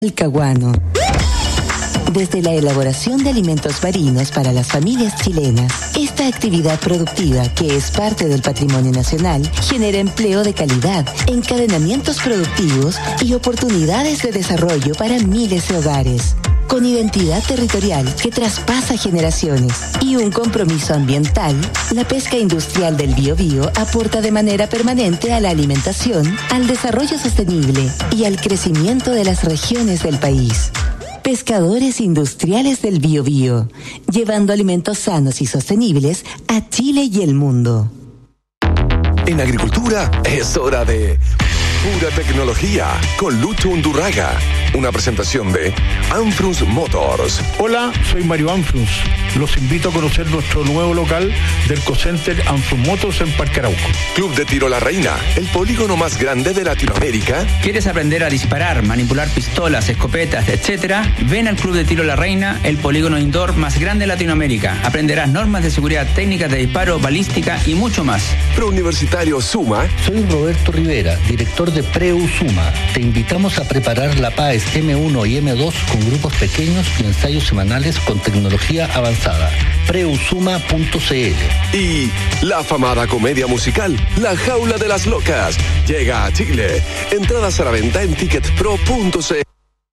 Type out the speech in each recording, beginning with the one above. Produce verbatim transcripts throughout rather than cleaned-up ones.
Talcahuano. Desde la elaboración de alimentos marinos para las familias chilenas, esta actividad productiva, que es parte del patrimonio nacional, genera empleo de calidad, encadenamientos productivos y oportunidades de desarrollo para miles de hogares. Con identidad territorial que traspasa generaciones y un compromiso ambiental, la pesca industrial del Biobío aporta de manera permanente a la alimentación, al desarrollo sostenible y al crecimiento de las regiones del país. Pescadores industriales del Biobío, llevando alimentos sanos y sostenibles a Chile y el mundo. En agricultura es hora de pura tecnología con Lucho Undurraga. Una presentación de Anfrus Motors. Hola, soy Mario Anfrus. Los invito a conocer nuestro nuevo local del Cocenter Anfrus Motors en Parque Arauco. Club de Tiro La Reina, el polígono más grande de Latinoamérica. ¿Quieres aprender a disparar, manipular pistolas, escopetas, etcétera? Ven al Club de Tiro La Reina, el polígono indoor más grande de Latinoamérica. Aprenderás normas de seguridad, técnicas de disparo, balística y mucho más. Prouniversitario Suma. Soy Roberto Rivera, director de Preu Suma. Te invitamos a preparar la P A E S eme uno y eme dos con grupos pequeños y ensayos semanales con tecnología avanzada. preusuma punto ce ele. Y la afamada comedia musical La Jaula de las Locas llega a Chile. Entradas a la venta en ticket pro punto ce ele.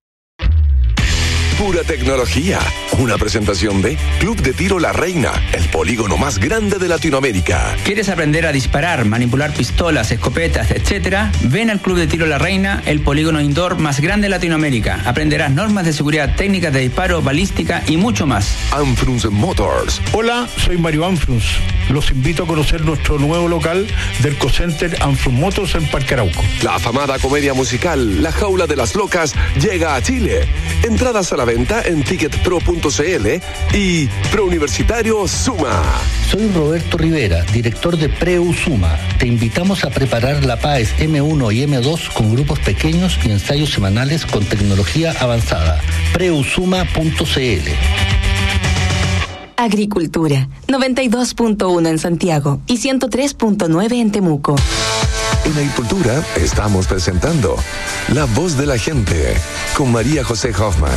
Pura tecnología. Una presentación de Club de Tiro La Reina, el polígono más grande de Latinoamérica. ¿Quieres aprender a disparar, manipular pistolas, escopetas, etcétera? Ven al Club de Tiro La Reina, el polígono indoor más grande de Latinoamérica. Aprenderás normas de seguridad, técnicas de disparo, balística y mucho más. Anfrus Motors. Hola, soy Mario Anfrus. Los invito a conocer nuestro nuevo local del Cocenter Anfrus Motors en Parque Arauco. La afamada comedia musical La Jaula de las Locas llega a Chile. Entradas a la venta en ticket pro punto ce ele y Prouniversitario Suma. Soy Roberto Rivera, director de Preu Suma. Te invitamos a preparar la P A E S eme uno y eme dos con grupos pequeños y ensayos semanales con tecnología avanzada. preusuma punto ce ele. Agricultura, noventa y dos punto uno en Santiago y ciento tres punto nueve en Temuco. En Agricultura estamos presentando La Voz de la Gente con María José Hoffman.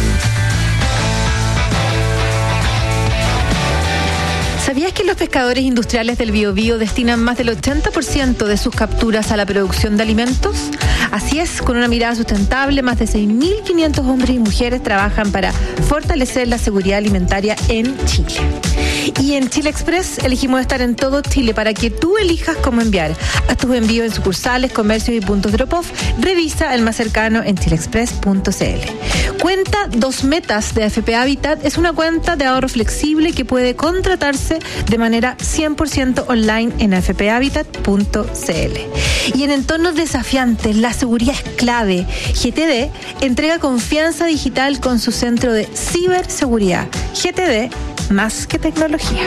¿Sabías que los pescadores industriales del Biobío destinan más del ochenta por ciento de sus capturas a la producción de alimentos? Así es, con una mirada sustentable, más de seis mil quinientos hombres y mujeres trabajan para fortalecer la seguridad alimentaria en Chile. Y en Chile Express elegimos estar en todo Chile para que tú elijas cómo enviar. Haz tus envíos en sucursales, comercios y puntos drop-off. Revisa el más cercano en chile express punto ce ele. Cuenta Dos Metas de A F P Habitat es una cuenta de ahorro flexible que puede contratarse de manera cien por ciento online en a f p habitat punto ce ele. Y en entornos desafiantes, la seguridad es clave. G T D entrega confianza digital con su centro de ciberseguridad. G T D, más que tecnología.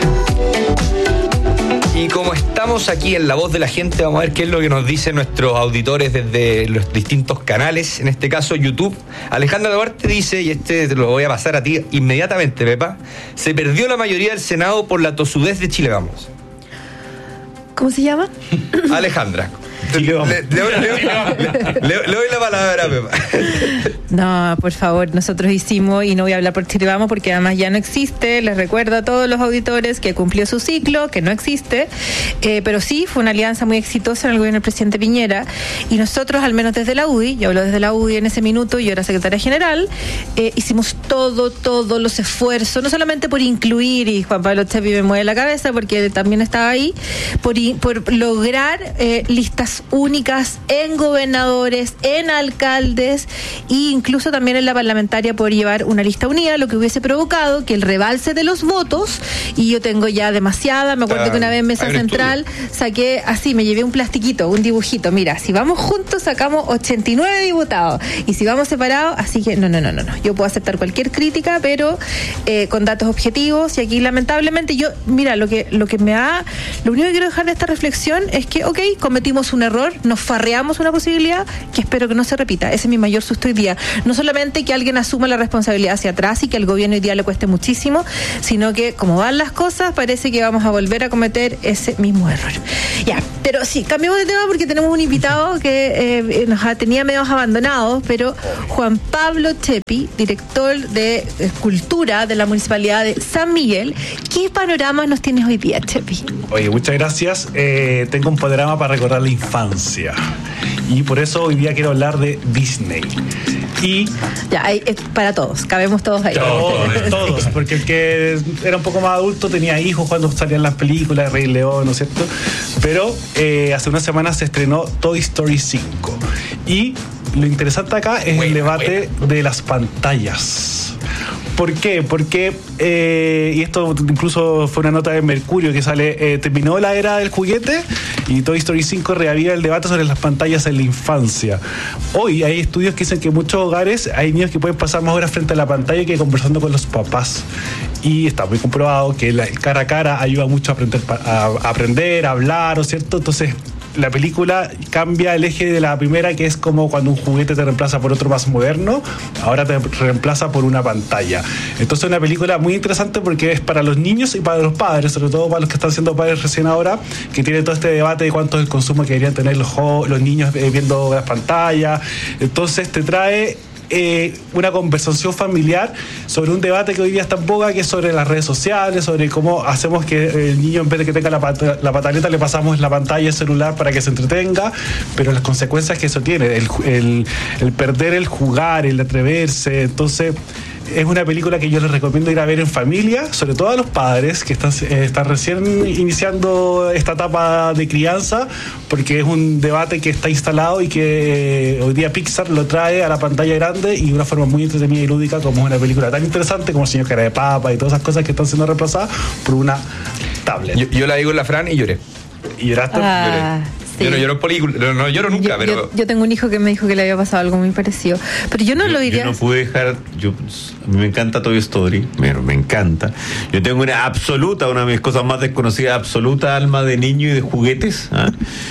Y como estamos aquí en La Voz de la Gente, vamos a ver qué es lo que nos dicen nuestros auditores desde los distintos canales, en este caso YouTube. Alejandra Duarte dice, y este te lo voy a pasar a ti inmediatamente, Pepa: se perdió la mayoría del Senado por la tosudez de Chile Vamos. ¿Cómo se llama? Alejandra. Le, le, le, le, le, le doy la palabra, Pepa. No, por favor, nosotros hicimos, y no voy a hablar por Chile Vamos porque además ya no existe. Les recuerdo a todos los auditores que cumplió su ciclo, que no existe, eh, pero sí fue una alianza muy exitosa en el gobierno del presidente Piñera, y nosotros, al menos desde la U D I, yo hablo desde la U D I en ese minuto, yo era secretaria general, eh, hicimos todo, todos los esfuerzos, no solamente por incluir, y Juan Pablo Chepi me mueve la cabeza porque también estaba ahí, por, por lograr eh, listas únicas en gobernadores, en alcaldes e incluso también en la parlamentaria, por llevar una lista unida, lo que hubiese provocado que el rebalse de los votos, y yo tengo ya demasiada, me acuerdo ah, que una vez en Mesa Central saqué así, me llevé un plastiquito, un dibujito, mira, si vamos juntos sacamos ochenta y nueve diputados, y si vamos separados, así que no, no, no, no, no. Yo puedo aceptar cualquier crítica, pero eh, con datos objetivos, y aquí lamentablemente yo, mira, lo que, lo que me ha, lo único que quiero dejar de esta reflexión es que, ok, cometimos un error error, nos farreamos una posibilidad que espero que no se repita. Ese es mi mayor susto hoy día. No solamente que alguien asuma la responsabilidad hacia atrás y que al gobierno hoy día le cueste muchísimo, sino que como van las cosas, parece que vamos a volver a cometer ese mismo error. Ya, pero sí, cambiamos de tema porque tenemos un invitado que eh, nos tenía medios abandonados, pero Juan Pablo Chepi, director de Cultura de la Municipalidad de San Miguel. ¿Qué panorama nos tienes hoy día, Chepi? Oye, muchas gracias. Eh, tengo un panorama para recordar la infancia. Y por eso hoy día quiero hablar de Disney. Y ya, hay, es para todos, cabemos todos ahí. Todos, todos, porque el que era un poco más adulto tenía hijos cuando salían las películas de Rey León, ¿no es cierto? Pero eh, hace unas semanas se estrenó Toy Story cinco. Y lo interesante acá es buena, el debate buena. de las pantallas. ¿Por qué? Porque, eh, y esto incluso fue una nota de Mercurio que sale, eh, terminó la era del juguete y Toy Story cinco reaviva el debate sobre las pantallas en la infancia. Hoy hay estudios que dicen que en muchos hogares hay niños que pueden pasar más horas frente a la pantalla que conversando con los papás. Y está muy comprobado que el cara a cara ayuda mucho a aprender, a, a aprender, a hablar, ¿no es cierto? Entonces, la película cambia el eje de la primera, que es como cuando un juguete te reemplaza por otro más moderno, ahora te reemplaza por una pantalla. Entonces es una película muy interesante porque es para los niños y para los padres, sobre todo para los que están siendo padres recién ahora, que tiene todo este debate de cuánto es el consumo que deberían tener los, los niños viendo las pantallas. Entonces te trae Eh, una conversación familiar sobre un debate que hoy día está en boga, que es sobre las redes sociales, sobre cómo hacemos que el niño, en vez de que tenga la, pat- la pataleta, le pasamos la pantalla del celular para que se entretenga, pero las consecuencias que eso tiene, el, el, el perder el jugar, el atreverse. Entonces es una película que yo les recomiendo ir a ver en familia, sobre todo a los padres que están, eh, están recién iniciando esta etapa de crianza, porque es un debate que está instalado y que eh, hoy día Pixar lo trae a la pantalla grande y de una forma muy entretenida y lúdica, como una película tan interesante como El Señor Cara de Papa y todas esas cosas que están siendo reemplazadas por una tablet. Yo, yo la digo en la Fran y lloré. ¿Y lloraste? Ah. Lloré. Sí. Yo no lloro película, no, no lloro nunca, yo, pero... Yo, yo tengo un hijo que me dijo que le había pasado algo muy parecido. Pero yo no yo, lo diría... Yo no pude dejar... Yo, a mí me encanta Toy Story, me, me encanta. Yo tengo una absoluta, una de mis cosas más desconocidas, absoluta alma de niño y de juguetes. ¿Ah?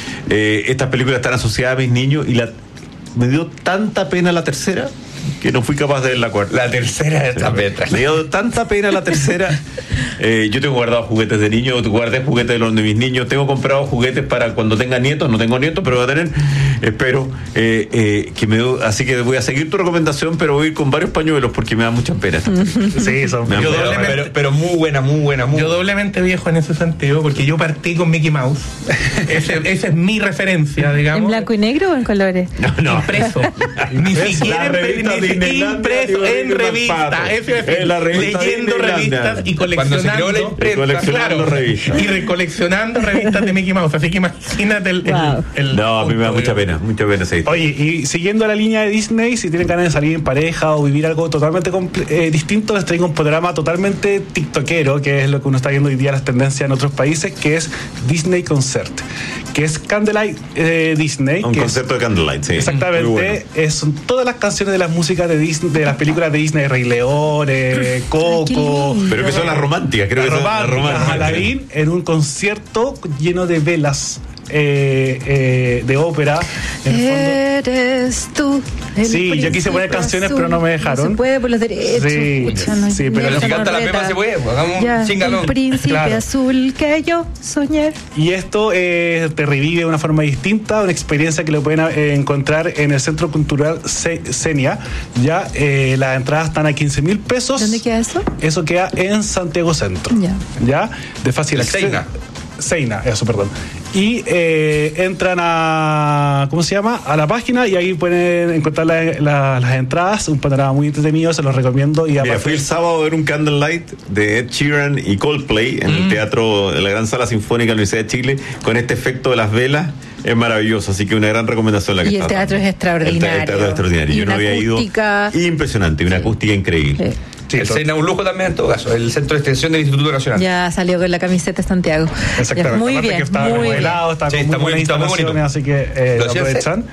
Eh, estas películas están asociadas a mis niños y la, me dio tanta pena la tercera que no fui capaz de ver la cuarta. La tercera es también. Me dio tanta pena la tercera. Eh, yo tengo guardado juguetes de niños, guardé juguetes de los de mis niños, tengo comprado juguetes para cuando tenga nietos, no tengo nietos, pero voy a tener, espero, eh, eh, que me do, así que voy a seguir tu recomendación, pero voy a ir con varios pañuelos porque me da mucha pena. Sí, son me da yo pena. doblemente, pero, pero muy buena, muy buena, muy Yo doblemente viejo en ese sentido, porque yo partí con Mickey Mouse. Ese, esa es mi referencia, digamos. ¿En blanco y negro o en colores? No, no. Impreso. Ni siquiera en impreso en revista. Eso es la revista leyendo revistas y Cuando se creó la coleccionando. imprenta, coleccionando Claro, revistas. y recoleccionando revistas de Mickey Mouse. Así que imagínate el. Wow. el, el No, a mí me da punto, mucha digamos. pena, mucha pena ese. Oye, y siguiendo la línea de Disney, si tienen ganas de salir en pareja o vivir algo totalmente comple- eh, distinto, les traigo un programa totalmente tiktokero, que es lo que uno está viendo hoy día las tendencias en otros países, que es Disney Concert, que es Candlelight eh, Disney. Un que concepto es, de Candlelight, sí. exactamente, Muy bueno. es, son todas las canciones de las músicas de Disney, de las películas de Disney, Rey León, eh, Coco. Pero que son las románticas, creo La que son las romántica, románticas. Aladdin, en un concierto lleno de velas eh, eh, de ópera. En el fondo, Eres tú. el sí, yo quise poner príncipe canciones, azul. pero no me dejaron. No se puede por los derechos. Sí, Pucha, no, sí, no, pero no, si no, canta la reta. Pepa se puede, pues, hagamos un Ya, singalón. el príncipe Claro. azul que yo soñé. Y esto eh, te revive de una forma distinta, una experiencia que lo pueden eh, encontrar en el Centro Cultural Ce- Senia. Ya, eh, las entradas están a quince mil pesos. ¿Dónde queda eso? Eso queda en Santiago Centro. Ya. Ya, de fácil El acceso. Seina. Seina, eso, perdón. Y eh, entran a, ¿cómo se llama? A la página y ahí pueden encontrar la, la, las entradas. Un panorama muy entretenido, se los recomiendo. Y Mira, aparte, fui el sábado a ver un Candlelight de Ed Sheeran y Coldplay en el teatro de la Gran Sala Sinfónica de la Universidad de Chile, con este efecto de las velas. Es maravilloso, así que una gran recomendación la que Y el está teatro dando. es extraordinario. El, te- el teatro es extraordinario. Y Yo no una había acústica. ido. Impresionante, una acústica increíble. Sí. sí, El to- Sena un lujo también en todo caso, el centro de extensión del Instituto Nacional. Ya salió con la camiseta de Santiago. Exactamente. Ya, muy Aparte bien, que está muy bien. remodelado, está Sí, con está muy buenas muy- está muy instalaciones, bonito. así que eh, ¿Lo lo hacían aprovechan.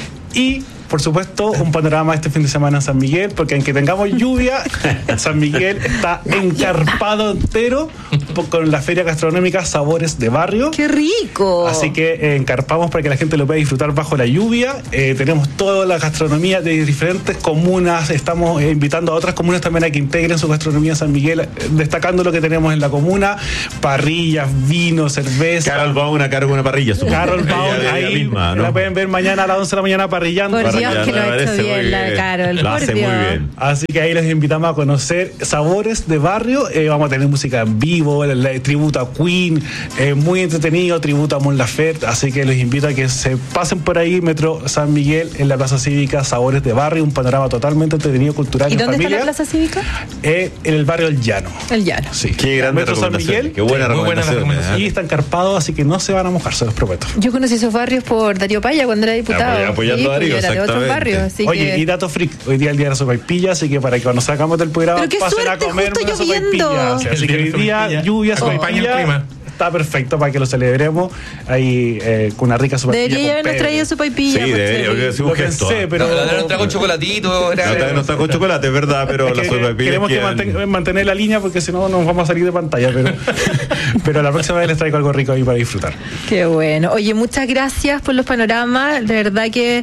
Y, por supuesto, un panorama este fin de semana en San Miguel, porque aunque tengamos lluvia, San Miguel está encarpado entero con la feria gastronómica Sabores de Barrio. ¡Qué rico! Así que eh, encarpamos para que la gente lo pueda disfrutar bajo la lluvia. Eh, tenemos toda la gastronomía de diferentes comunas. Estamos eh, invitando a otras comunas también a que integren su gastronomía en San Miguel, eh, destacando lo que tenemos en la comuna: parrillas, vino, cerveza. Carol Baum a cargo de una parrilla, supongo. Carol Baum, ahí misma, ¿no? la pueden ver mañana a las once de la mañana parrillando. Por Dios, que lo ha hecho bien la Carol. Lo hace muy bien. Así que ahí les invitamos a conocer Sabores de Barrio. Eh, vamos a tener música en vivo, el, el tributo a Queen, eh, muy entretenido, tributo a Mon Laferte. Así que les invito a que se pasen por ahí, Metro San Miguel, en la Plaza Cívica Sabores de Barrio, un panorama totalmente entretenido, cultural. ¿Y en dónde familia. está la Plaza Cívica? Eh, en el barrio El Llano. El Llano. Sí. Qué grande Metro San Miguel. Qué buena Sí, muy buena recomendación. recomendación. Y está encarpado, así que no se van a mojar, se los prometo. Yo conocí esos barrios por Darío Paya cuando era diputado. Apoy- apoyando Sí, a Darío, yo era de otros exactamente. barrios, así Oye, que... y dato freak, hoy día es el día de la sopaipilla, así que para que cuando sacamos del programa Pero qué pasen suerte, a comer justo una lloviendo. sopaipilla. Sí, así El que día hoy de día sopaipilla. lluvia, Acompaña el sopaipilla, clima. está perfecto para que lo celebremos ahí eh, con una rica sopaipilla. Debería con habernos pebre. traído su paipilla. Sí, debería, porque es un Lo gesto. pensé, ¿ah? pero... No, la no está con chocolatito. Era, No está, no está con chocolate, es verdad, pero Es la que sopaipilla queremos que quedan- manten- mantener la línea porque si no nos vamos a salir de pantalla, pero, pero la próxima vez les traigo algo rico ahí para disfrutar. Qué bueno. Oye, muchas gracias por los panoramas. De verdad que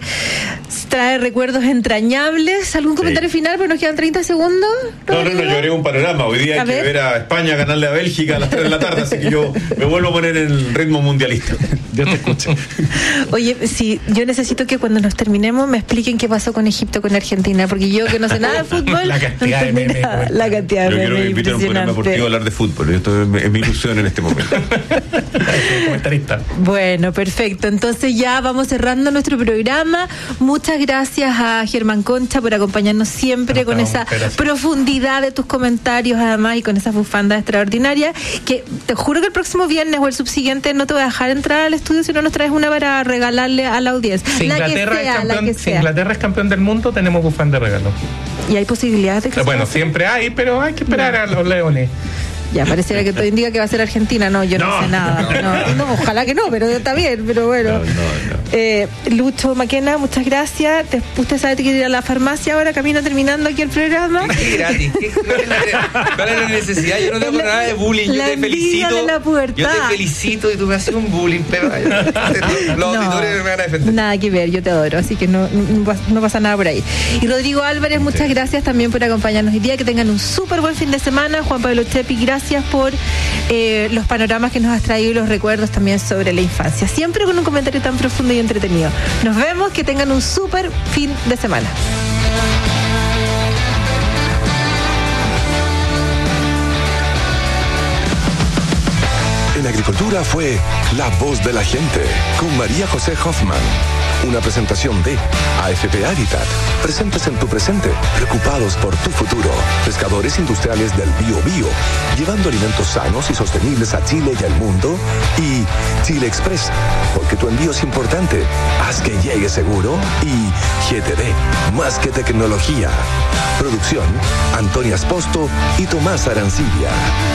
trae recuerdos entrañables. ¿Algún comentario final? Pero nos quedan treinta segundos. No, no, no, yo haré un panorama. Hoy día A hay que ver. ver a España ganarle a Bélgica a las tres de la tarde, así que yo me vuelvo a poner en el ritmo mundialista. Dios te escuche. Oye, sí, yo necesito que cuando nos terminemos me expliquen qué pasó con Egipto, con Argentina, porque yo que no sé nada de fútbol, La cantidad no de entendí memes, nada. bueno. La cantidad de Yo quiero que memes me inviten a un programa deportivo a impresionante. hablar de fútbol. Esto es mi, es mi ilusión en este momento. Comentarista. Bueno, perfecto. Entonces ya vamos cerrando nuestro programa. Muchas gracias a Germán Concha por acompañarnos siempre No, con no, esa gracias. profundidad de tus comentarios, además, y con esas bufandas extraordinarias. Que te juro que el próximo viernes o el subsiguiente no te voy a dejar entrar al estudio si no nos traes una para regalarle a la audiencia. Si la que Inglaterra, es sea, la campeón, que si sea. Inglaterra es campeón del mundo, tenemos bufán de regalo. Y hay posibilidades de que Bueno, sea. siempre hay, pero hay que esperar a los leones. Ya, pareciera que todo indica que va a ser Argentina. No, yo no, No. sé nada. No, no, ojalá que no, pero está bien, pero bueno. No, no, no. Eh, Lucho Maquena, muchas gracias. Te- usted sabe que quiere ir a la farmacia ahora, camino terminando aquí el programa. Qué gratis. ¿Qué- ¿Cuál es la, cuál es la necesidad? Yo no tengo La- nada de bullying. Yo la te envidia felicito. de la pubertad. Yo te felicito y tú me haces un bullying, pero los No, auditores me van a defender. nada que ver, yo te adoro, así que no, no, pas- no pasa nada por ahí. Y Rodrigo Álvarez, muchas gracias también por acompañarnos hoy día. Que tengan un súper buen fin de semana. Juan Pablo Chepi, gracias por eh, los panoramas que nos has traído y los recuerdos también sobre la infancia. Siempre con un comentario tan profundo y entretenido. Nos vemos, que tengan un súper fin de semana. En Agricultura fue La Voz de la Gente con María José Hoffman. Una presentación de A F P Habitat. Presentes en tu presente, preocupados por tu futuro. Pescadores industriales del Bío Bío, llevando alimentos sanos y sostenibles a Chile y al mundo. Y Chile Express, porque tu envío es importante. Haz que llegue seguro. Y G T D, más que tecnología. Producción, Antonia Esposto y Tomás Arancibia.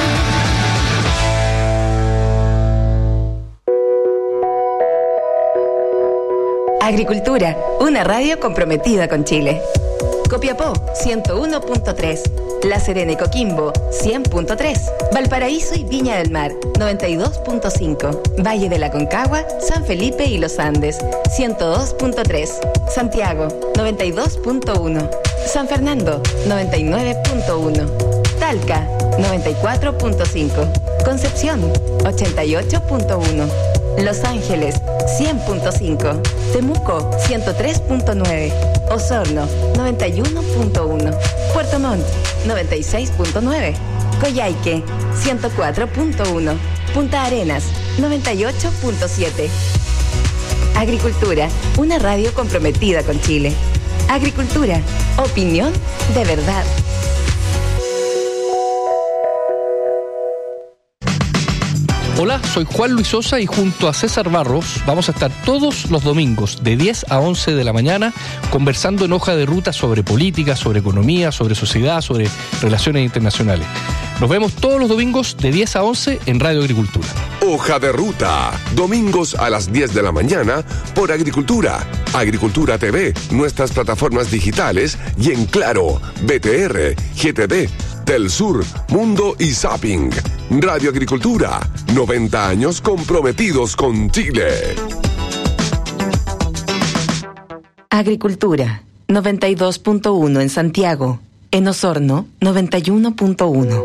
Agricultura, una radio comprometida con Chile. Copiapó, ciento uno punto tres. La Serena y Coquimbo, cien punto tres. Valparaíso y Viña del Mar, noventa y dos punto cinco. Valle de la Concagua, San Felipe y Los Andes, ciento dos punto tres. Santiago, noventa y dos punto uno. San Fernando, noventa y nueve punto uno. Talca, noventa y cuatro punto cinco. Concepción, ochenta y ocho punto uno. Los Ángeles, cien punto cinco. Temuco, ciento tres punto nueve. Osorno, noventa y uno punto uno. Puerto Montt, noventa y seis punto nueve. Coyhaique, ciento cuatro punto uno. Punta Arenas, noventa y ocho punto siete. Agricultura, una radio comprometida con Chile. Agricultura, opinión de verdad. Hola, soy Juan Luis Sosa y junto a César Barros vamos a estar todos los domingos de diez a once de la mañana conversando en Hoja de Ruta sobre política, sobre economía, sobre sociedad, sobre relaciones internacionales. Nos vemos todos los domingos de diez a once en Radio Agricultura. Hoja de Ruta, domingos a las diez de la mañana por Agricultura, Agricultura T V, nuestras plataformas digitales y en Claro, B T R, G T D, Telsur, Mundo y Zapping. Radio Agricultura, noventa años comprometidos con Chile. Agricultura, noventa y dos punto uno en Santiago. En Osorno, noventa y uno punto uno.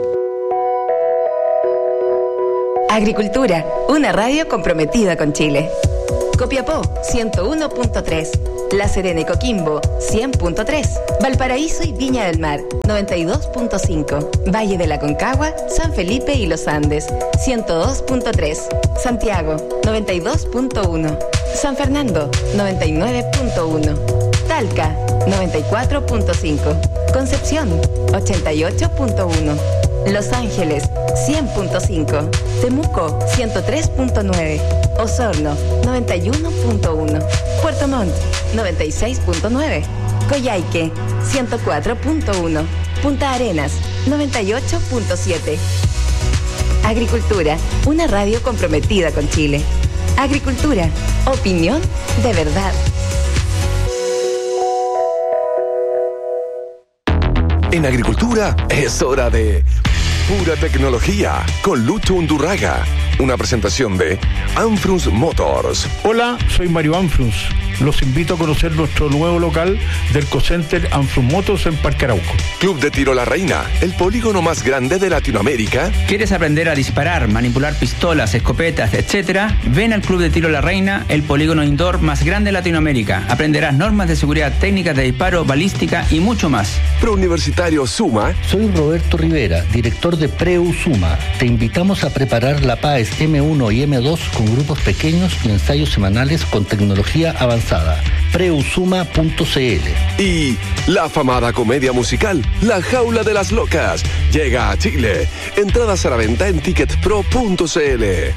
Agricultura, una radio comprometida con Chile. Copiapó, ciento uno punto tres. La Serena y Coquimbo, cien punto tres. Valparaíso y Viña del Mar, noventa y dos punto cinco. Valle de la Concagua, San Felipe y Los Andes, ciento dos punto tres. Santiago, noventa y dos punto uno. San Fernando, noventa y nueve punto uno. Talca, noventa y cuatro punto cinco. Concepción, ochenta y ocho punto uno. Los Ángeles, cien punto cinco. Temuco, ciento tres punto nueve. Osorno, noventa y uno punto uno. Puerto Montt, noventa y seis punto nueve. Coyhaique, ciento cuatro punto uno. Punta Arenas, noventa y ocho punto siete. Agricultura, una radio comprometida con Chile. Agricultura, opinión de verdad. En Agricultura es hora de Pura Tecnología con Lucho Undurraga. Una presentación de Anfrunz Motors. Hola, soy Mario Anfrunz. Los invito a conocer nuestro nuevo local del Cocenter Anfrunz Motors en Parque Arauco. Club de Tiro La Reina, el polígono más grande de Latinoamérica. ¿Quieres aprender a disparar, manipular pistolas, escopetas, etcétera? Ven al Club de Tiro La Reina, el polígono indoor más grande de Latinoamérica. Aprenderás normas de seguridad, técnicas de disparo, balística y mucho más. Prouniversitario Suma. Soy Roberto Rivera, director de Preu Suma. Te invitamos a preparar la P A E S eme uno y eme dos con grupos pequeños y ensayos semanales con tecnología avanzada. preusuma punto ce ele. Y la afamada comedia musical La Jaula de las Locas llega a Chile. Entradas a la venta en ticket pro punto ce ele.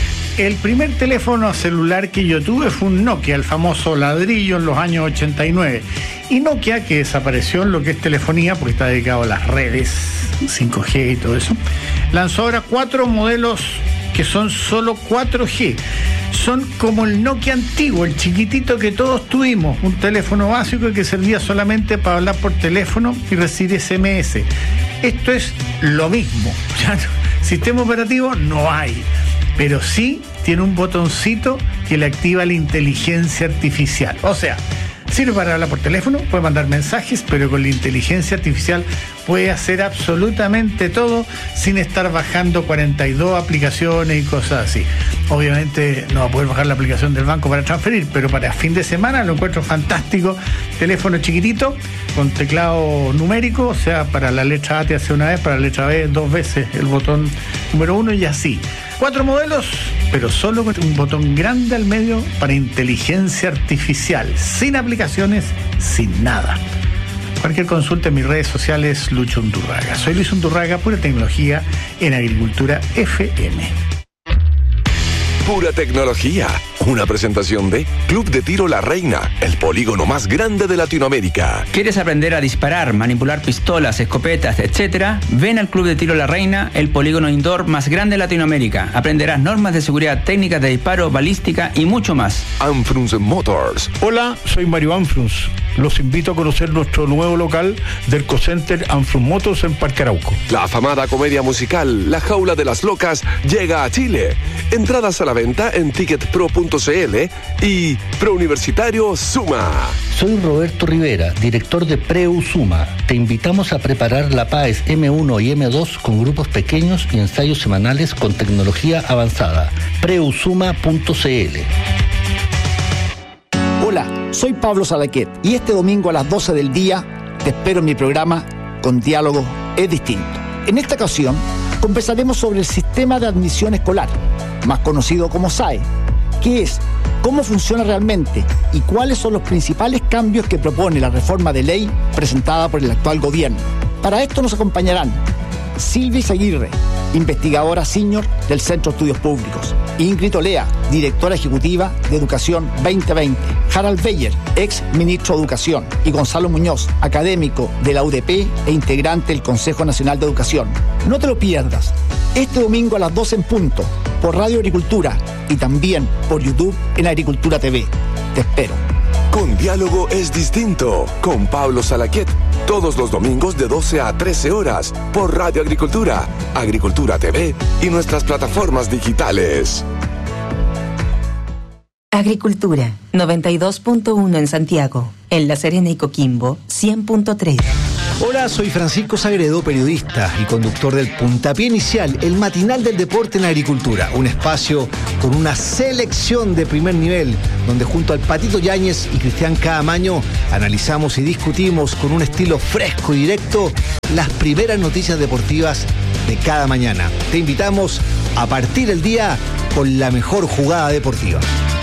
El primer teléfono celular que yo tuve fue un Nokia, el famoso ladrillo en los años ochenta y nueve. Y Nokia, que desapareció en lo que es telefonía, porque está dedicado a las redes, cinco G y todo eso, lanzó ahora cuatro modelos que son solo cuatro G. Son como el Nokia antiguo, el chiquitito que todos tuvimos, un teléfono básico que servía solamente para hablar por teléfono y recibir ese eme ese. Esto es lo mismo. Ya no, sistema operativo no hay, pero sí tiene un botoncito que le activa la inteligencia artificial. O sea, sirve para hablar por teléfono, puede mandar mensajes, pero con la inteligencia artificial puede hacer absolutamente todo sin estar bajando cuarenta y dos aplicaciones y cosas así. Obviamente no va a poder bajar la aplicación del banco para transferir, pero para fin de semana lo encuentro fantástico. Teléfono chiquitito, con teclado numérico, o sea, para la letra A te hace una vez, para la letra B dos veces el botón número uno y así. Cuatro modelos, pero solo con un botón grande al medio para inteligencia artificial, sin aplicaciones, sin nada. Cualquier consulta en mis redes sociales, Lucho Undurraga. Soy Luis Undurraga, Pura Tecnología en Agricultura F M. Pura Tecnología, una presentación de Club de Tiro La Reina, el polígono más grande de Latinoamérica. ¿Quieres aprender a disparar, manipular pistolas, escopetas, etcétera? Ven al Club de Tiro La Reina, el polígono indoor más grande de Latinoamérica. Aprenderás normas de seguridad, técnicas de disparo, balística y mucho más. Anfrunz Motors. Hola, soy Mario Anfrunz. Los invito a conocer nuestro nuevo local del Cocenter Anfrunz Motors en Parque Arauco. La afamada comedia musical La Jaula de las Locas llega a Chile. Entradas a la venta en ticket pro punto ce ele y Prouniversitario Suma. Soy Roberto Rivera, director de Preu Suma. Te invitamos a preparar la P A E S eme uno y eme dos con grupos pequeños y ensayos semanales con tecnología avanzada. preusuma punto ce ele. Hola, soy Pablo Salaquet y este domingo a las doce del día te espero en mi programa Con Diálogo es Distinto. En esta ocasión conversaremos sobre el sistema de admisión escolar, más conocido como S A E, qué es, cómo funciona realmente y cuáles son los principales cambios que propone la reforma de ley presentada por el actual gobierno. Para esto nos acompañarán Silvia Izaguirre, investigadora senior del Centro de Estudios Públicos, Ingrid Olea, directora ejecutiva de Educación veinte veinte, Harald Beyer, ex ministro de Educación, y Gonzalo Muñoz, académico de la U D P e integrante del Consejo Nacional de Educación. No te lo pierdas, este domingo a las doce en punto, por Radio Agricultura y también por YouTube en Agricultura T V. Te espero. Con Diálogo es Distinto, con Pablo Salaquet Todos los domingos de doce a trece horas por Radio Agricultura, Agricultura T V y nuestras plataformas digitales. Agricultura, noventa y dos punto uno en Santiago. En La Serena y Coquimbo, cien punto tres. Hola, soy Francisco Sagredo, periodista y conductor del Puntapié Inicial, el matinal del deporte en agricultura. Un espacio con una selección de primer nivel, donde junto al Patito Yáñez y Cristian Caamaño analizamos y discutimos con un estilo fresco y directo las primeras noticias deportivas de cada mañana. Te invitamos a partir el día con la mejor jugada deportiva.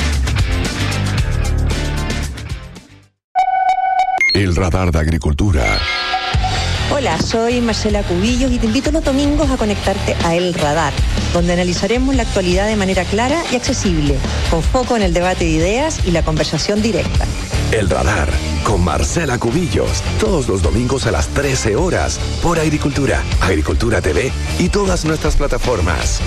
El radar de agricultura. Hola, soy Marcela Cubillos y te invito los domingos a conectarte a El Radar, donde analizaremos la actualidad de manera clara y accesible, con foco en el debate de ideas y la conversación directa. El Radar, con Marcela Cubillos, todos los domingos a las trece horas, por Agricultura, Agricultura T V y todas nuestras plataformas.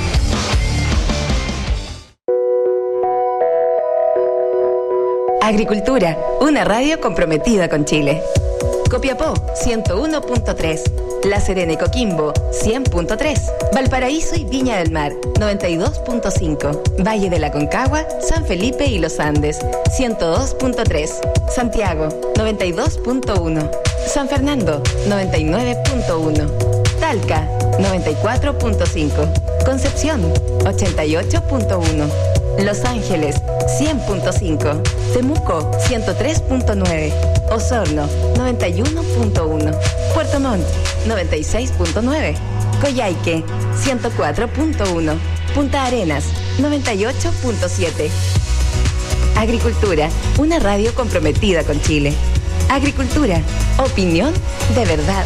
Agricultura, una radio comprometida con Chile. Copiapó, ciento uno punto tres. La Serena y Coquimbo, cien punto tres. Valparaíso y Viña del Mar, noventa y dos punto cinco. Valle de la Concagua, San Felipe y Los Andes, ciento dos punto tres. Santiago, noventa y dos punto uno. San Fernando, noventa y nueve punto uno. Talca, noventa y cuatro punto cinco. Concepción, ochenta y ocho punto uno. Los Ángeles, cien punto cinco. Temuco, ciento tres punto nueve. Osorno, noventa y uno punto uno. Puerto Montt, noventa y seis punto nueve. Coyhaique, ciento cuatro punto uno. Punta Arenas, noventa y ocho punto siete. Agricultura, una radio comprometida con Chile. Agricultura, opinión de verdad.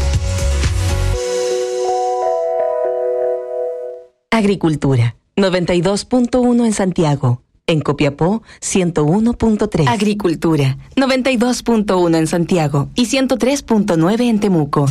Agricultura, noventa y dos punto uno en Santiago. En Copiapó, ciento uno punto tres. Agricultura, noventa y dos punto uno en Santiago y ciento tres punto nueve en Temuco.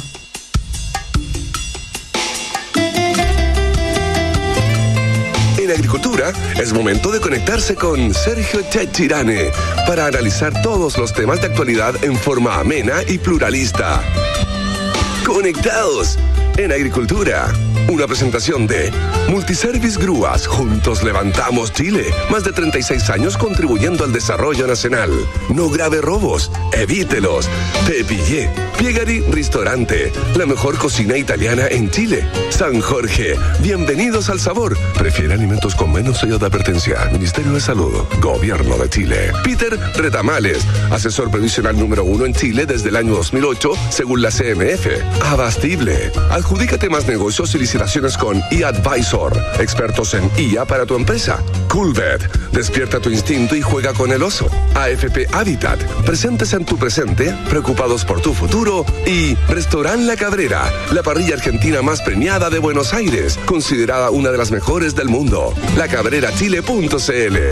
En Agricultura es momento de conectarse con Sergio Chechirane para analizar todos los temas de actualidad en forma amena y pluralista. Conectados en Agricultura. Una presentación de Multiservice Grúas. Juntos levantamos Chile. Más de treinta y seis años contribuyendo al desarrollo nacional. No grave robos. Evítelos. Te pillé. Piegari Ristorante. La mejor cocina italiana en Chile. San Jorge. Bienvenidos al sabor. Prefiere alimentos con menos sello de advertencia. Ministerio de Salud. Gobierno de Chile. Peter Retamales. Asesor previsional número uno en Chile desde el año dos mil ocho, según la C M F. Abastible. Adjudícate más negocios y licitaciones con eAdvisor. Expertos en I A para tu empresa. Coolbet. Despierta tu instinto y juega con el oso. A F P Habitat. Presentes en tu presente, preocupados por tu futuro. Y Restaurant La Cabrera, la parrilla argentina más premiada de Buenos Aires, considerada una de las mejores del mundo. la cabrera chile punto c l.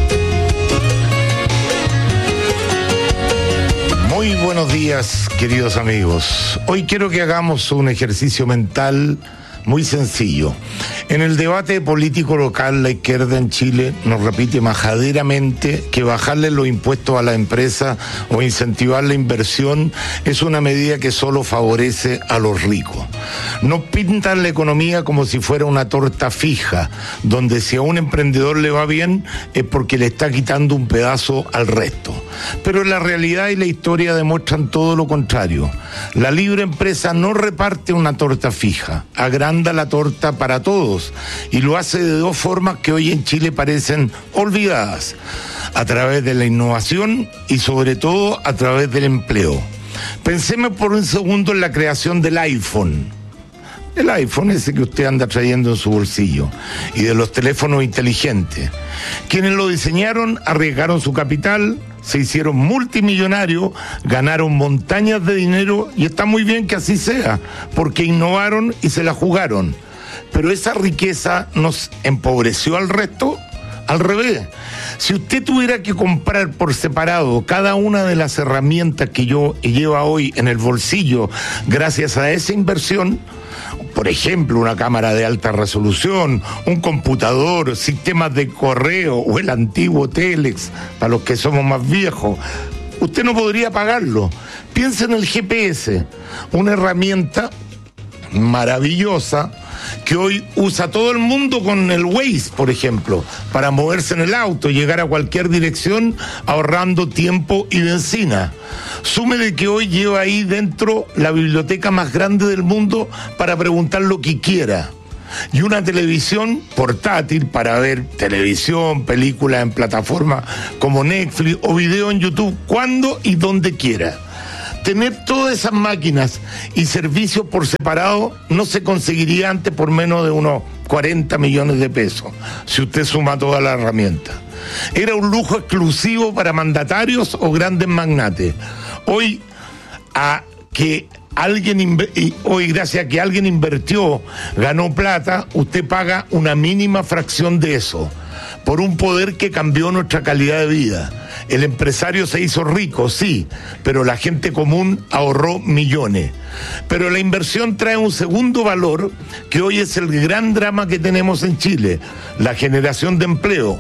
Muy buenos días, queridos amigos. Hoy quiero que hagamos un ejercicio mental muy sencillo. En el debate político local, la izquierda en Chile nos repite majaderamente que bajarle los impuestos a la empresa o incentivar la inversión es una medida que solo favorece a los ricos. Nos pintan la economía como si fuera una torta fija, donde si a un emprendedor le va bien es porque le está quitando un pedazo al resto. Pero la realidad y la historia demuestran todo lo contrario. La libre empresa no reparte una torta fija, agranda la torta para todos y lo hace de dos formas que hoy en Chile parecen olvidadas: a través de la innovación y sobre todo a través del empleo. Pensemos por un segundo en la creación del iPhone. El iPhone ese que usted anda trayendo en su bolsillo, y de los teléfonos inteligentes. Quienes lo diseñaron arriesgaron su capital, se hicieron multimillonarios, ganaron montañas de dinero, y está muy bien que así sea, porque innovaron y se la jugaron. Pero esa riqueza nos empobreció al resto. Al revés, si usted tuviera que comprar por separado cada una de las herramientas que yo lleva hoy en el bolsillo gracias a esa inversión, por ejemplo, una cámara de alta resolución, un computador, sistemas de correo o el antiguo Telex, para los que somos más viejos, usted no podría pagarlo. Piense en el G P S, una herramienta maravillosa que hoy usa todo el mundo con el Waze, por ejemplo, para moverse en el auto, llegar a cualquier dirección ahorrando tiempo y benzina. Súmele que hoy lleva ahí dentro la biblioteca más grande del mundo para preguntar lo que quiera. Y una televisión portátil para ver televisión, películas en plataformas como Netflix o video en YouTube cuando y donde quiera. Tener todas esas máquinas y servicios por separado no se conseguiría antes por menos de unos cuarenta millones de pesos, si usted suma todas las herramientas. Era un lujo exclusivo para mandatarios o grandes magnates. Hoy, a que alguien hoy gracias a que alguien invirtió, ganó plata, usted paga una mínima fracción de eso, por un poder que cambió nuestra calidad de vida. El empresario se hizo rico, sí, pero la gente común ahorró millones. Pero la inversión trae un segundo valor que hoy es el gran drama que tenemos en Chile, la generación de empleo.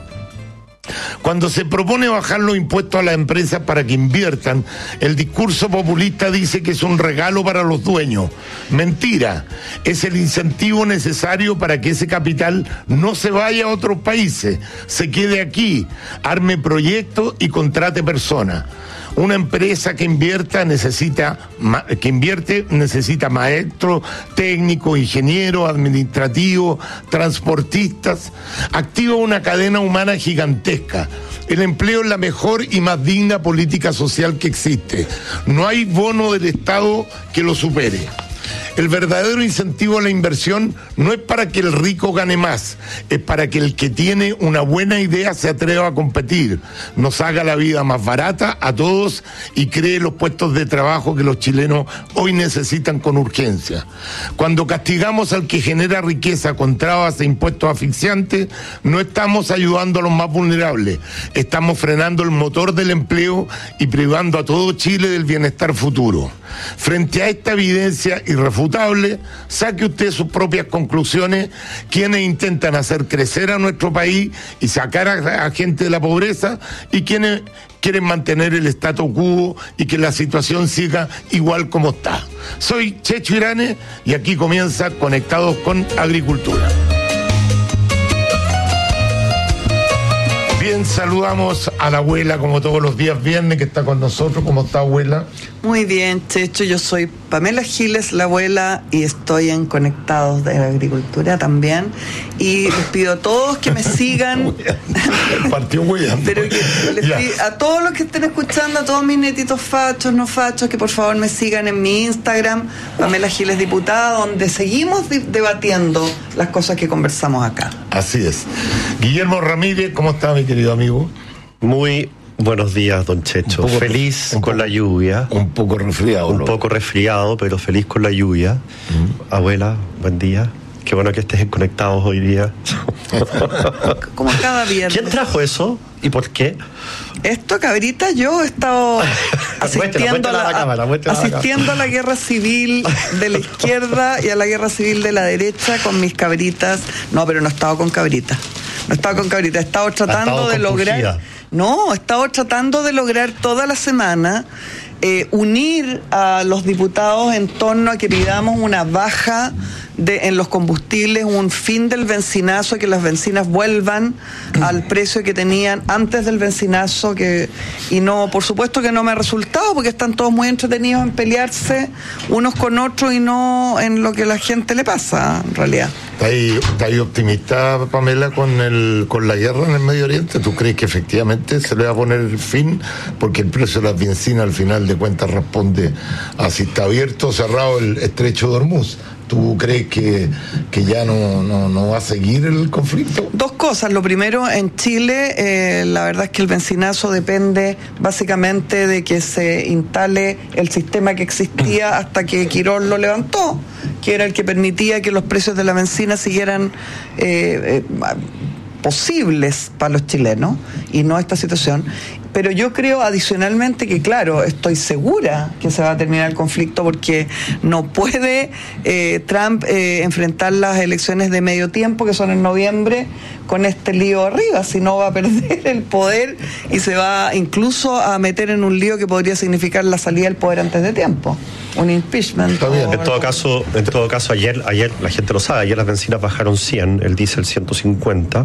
Cuando se propone bajar los impuestos a las empresas para que inviertan, el discurso populista dice que es un regalo para los dueños. Mentira, es el incentivo necesario para que ese capital no se vaya a otros países, se quede aquí, arme proyectos y contrate personas. Una empresa que invierta necesita que invierte necesita maestros, técnicos, ingenieros, administrativos, transportistas. Activa una cadena humana gigantesca. El empleo es la mejor y más digna política social que existe. No hay bono del Estado que lo supere. El verdadero incentivo a la inversión no es para que el rico gane más, es para que el que tiene una buena idea se atreva a competir, nos haga la vida más barata a todos y cree los puestos de trabajo que los chilenos hoy necesitan con urgencia. Cuando castigamos al que genera riqueza con trabas e impuestos asfixiantes, no estamos ayudando a los más vulnerables, estamos frenando el motor del empleo y privando a todo Chile del bienestar futuro. Frente a esta evidencia irrefutable, saque usted sus propias conclusiones. Quienes intentan hacer crecer a nuestro país y sacar a, a gente de la pobreza, y quienes quieren mantener el statu quo y que la situación siga igual como está. Soy Checho Irane y aquí comienza Conectados con Agricultura. Bien, saludamos a la abuela como todos los días viernes que está con nosotros. ¿Cómo está, abuela? Muy bien, Checho, yo soy Pamela Giles, la abuela, y estoy en Conectados de Agricultura también, y les pido a todos que me sigan. Partió hueando. Pero que les pido a todos los que estén escuchando, a todos mis netitos fachos, no fachos, que por favor me sigan en mi Instagram, Pamela Giles Diputada, donde seguimos de- debatiendo las cosas que conversamos acá. Así es. Guillermo Ramírez, ¿cómo está, mi querido amigo? Muy buenos días, don Checho. Un poco- feliz un con poco- la lluvia. Un poco resfriado. Un ¿no? poco resfriado, pero feliz con la lluvia. Mm. Abuela, buen día. Qué bueno que estés en Conectados hoy día. Como cada viernes. ¿Quién trajo eso y por qué? Esto, cabrita, yo he estado asistiendo, muéstrala a, la, a la cámara, muéstrala a la asistiendo a la guerra civil de la izquierda y a la guerra civil de la derecha con mis cabritas. No, pero no he estado con cabritas. No he estado con cabritas. He estado tratando estado de compulsida. lograr... No, he estado tratando de lograr toda la semana eh, unir a los diputados en torno a que pidamos una baja de, en los combustibles, un fin del bencinazo, que las bencinas vuelvan al precio que tenían antes del bencinazo, que y no, por supuesto que no me ha resultado, porque están todos muy entretenidos en pelearse unos con otros y no en lo que a la gente le pasa, en realidad. ¿Está ahí, está ahí optimista, Pamela, con el con la guerra en el Medio Oriente? ¿Tú crees que efectivamente se le va a poner fin? Porque el precio de las bencinas al final de cuentas responde a si está abierto o cerrado el estrecho de Hormuz. ¿Tú crees que, que ya no, no, no va a seguir el conflicto? Dos cosas. Lo primero, en Chile, eh, la verdad es que el bencinazo depende básicamente de que se instale el sistema que existía hasta que Quirós lo levantó, que era el que permitía que los precios de la bencina siguieran eh, eh, posibles para los chilenos, y no esta situación. Pero yo creo adicionalmente que, claro, estoy segura que se va a terminar el conflicto, porque no puede eh, Trump eh, enfrentar las elecciones de medio tiempo, que son en noviembre, con este lío arriba, si no va a perder el poder y se va incluso a meter en un lío que podría significar la salida del poder antes de tiempo, un impeachment. En todo caso, en todo caso ayer, ayer la gente lo sabe, ayer las bencinas bajaron cien, el diésel ciento cincuenta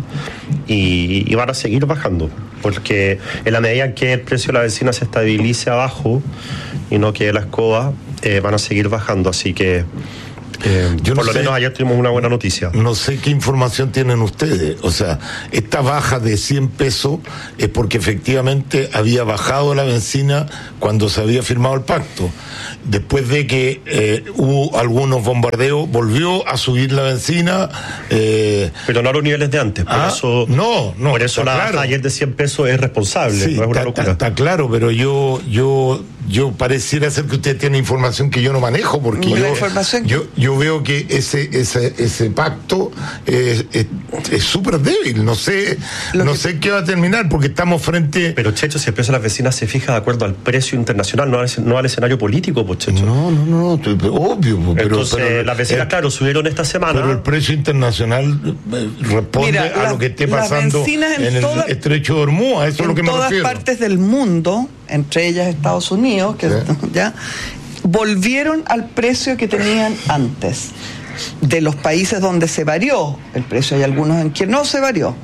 y, y van a seguir bajando, porque en la medida en que el precio de la bencina se estabilice abajo y no quede la escoba, eh, van a seguir bajando, así que Eh, Yo por no lo sé, menos ayer tuvimos una buena noticia. No sé qué información tienen ustedes. O sea, esta baja de cien pesos es porque efectivamente había bajado la bencina cuando se había firmado el pacto. Después de que eh, hubo algunos bombardeos, volvió a subir la bencina. Eh, Pero no a los niveles de antes. Por ah, eso, no, no. Por eso la claro. baja ayer de cien pesos es responsable. Sí, no es una está, locura. Está, está claro, pero yo, yo, yo pareciera ser que usted tiene información que yo no manejo, porque la yo, información... yo, yo veo que ese, ese, ese pacto es es súper débil. No sé, Lo no que... sé qué va a terminar, porque estamos frente. Pero Checho, si el precio de las vecinas se fija de acuerdo al precio internacional, no al, no al escenario político, pues Checho. No, no, no, obvio. Pero, Entonces, pero, las vecinas, eh, claro, subieron esta semana. Pero el precio internacional responde Mira, a la, lo que esté pasando en, en el toda, estrecho de Hormuz. Eso es lo que me refiero. En todas partes del mundo, entre ellas Estados Unidos, que sí. ya volvieron al precio que tenían antes. De los países donde se varió el precio, hay algunos en que no se varió.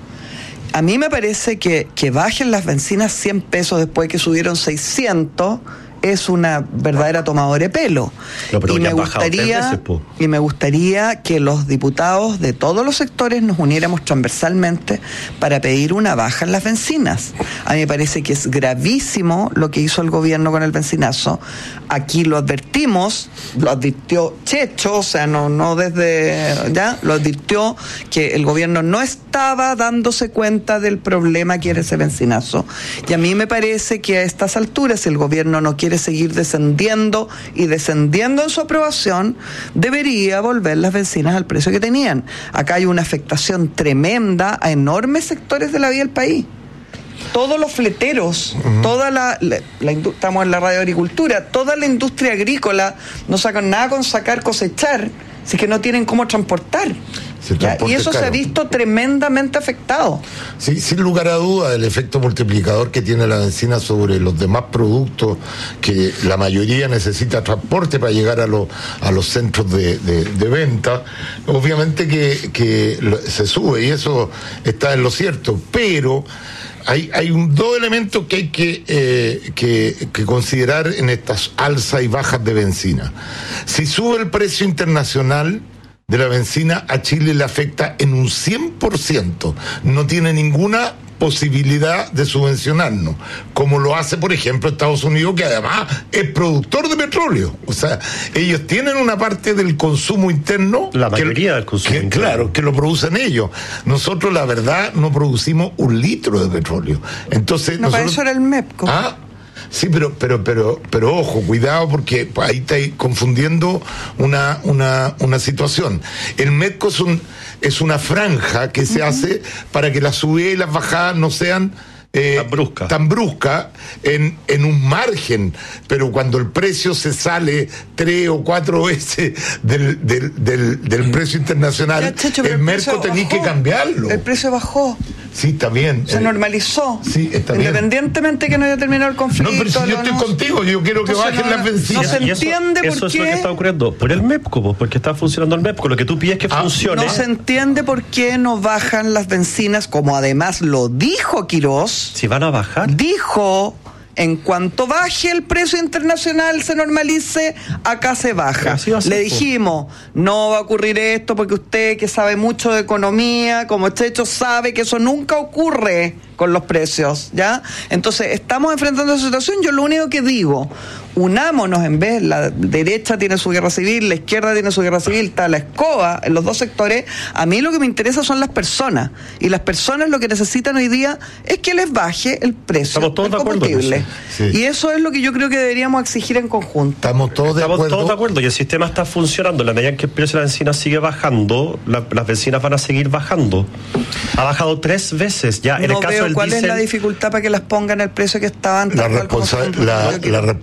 A mí me parece que, que bajen las bencinas cien pesos después que subieron seiscientos es una verdadera tomadora de pelo. No, pero y me gustaría veces, y me gustaría que los diputados de todos los sectores nos uniéramos transversalmente para pedir una baja en las bencinas. A mí me parece que es gravísimo lo que hizo el gobierno con el bencinazo. Aquí lo advertimos, lo advirtió Checho, o sea, no, no desde ya, lo advirtió que el gobierno no estaba dándose cuenta del problema que era ese bencinazo. Y a mí me parece que a estas alturas, si el gobierno no quiere quiere seguir descendiendo y descendiendo en su aprobación, debería volver las bencinas al precio que tenían. Acá hay una afectación tremenda a enormes sectores de la vida del país. Todos los fleteros, uh-huh. toda la, la, la estamos en la radio agricultura, toda la industria agrícola no sacan nada con sacar, cosechar, si es que no tienen cómo transportar. Y eso caro. Se ha visto tremendamente afectado. Sí, sin lugar a duda, el efecto multiplicador que tiene la bencina sobre los demás productos, que la mayoría necesita transporte para llegar a, lo, a los centros de, de, de venta, obviamente que, que se sube, y eso está en lo cierto, pero hay, hay un, dos elementos que hay que, eh, que, que considerar en estas alzas y bajas de bencina. Si sube el precio internacional de la bencina, a Chile le afecta en un cien por ciento. No tiene ninguna posibilidad de subvencionarnos, como lo hace, por ejemplo, Estados Unidos, que además es productor de petróleo. O sea, ellos tienen una parte del consumo interno. La mayoría que, del consumo que, interno. Claro, que lo producen ellos. Nosotros, la verdad, no producimos un litro de petróleo. Entonces, no, nosotros, para eso era el MEPCO. Ah, sí, pero, pero, pero, pero ojo, cuidado, porque ahí estáis confundiendo una, una, una situación. El MEPCO es un, es una franja que se uh-huh. hace para que las subidas y las bajadas no sean eh, tan brusca, tan brusca en, en un margen, pero cuando el precio se sale tres o cuatro veces del, del, del, del precio internacional, ya, Checho, el, el MEPCO tenéis que cambiarlo. El precio bajó. Sí, está bien. Se eh, normalizó. Sí, está bien. Independientemente que no haya terminado el conflicto. No, pero si yo estoy no, contigo, yo quiero que bajen no, las bencinas. No se entiende eso, por eso qué. Eso es lo que está ocurriendo. Por el MEPCO, porque está funcionando el MEPCO. Lo que tú pides que ah, funcione. No se entiende por qué no bajan las bencinas, como además lo dijo Quirós. Si van a bajar. Dijo. En cuanto baje el precio internacional, se normalice, acá se baja. Le dijimos, no va a ocurrir esto porque usted, que sabe mucho de economía, como Checho, sabe que eso nunca ocurre con los precios, ¿ya? Entonces, estamos enfrentando esa situación. Yo lo único que digo, unámonos, en vez, la derecha tiene su guerra civil, la izquierda tiene su guerra civil, está la escoba en los dos sectores. A mí lo que me interesa son las personas, y las personas lo que necesitan hoy día es que les baje el precio Estamos todos del combustible. Sí. Y eso es lo que yo creo que deberíamos exigir en conjunto. Estamos todos de Estamos acuerdo. todos de acuerdo, y el sistema está funcionando. En la medida en que el precio de la bencina sigue bajando, la, las bencinas van a seguir bajando. Ha bajado tres veces ya. En no el caso veo del cuál diésel, es la dificultad para que las pongan el precio que estaban. La, responsa- la, la responsabilidad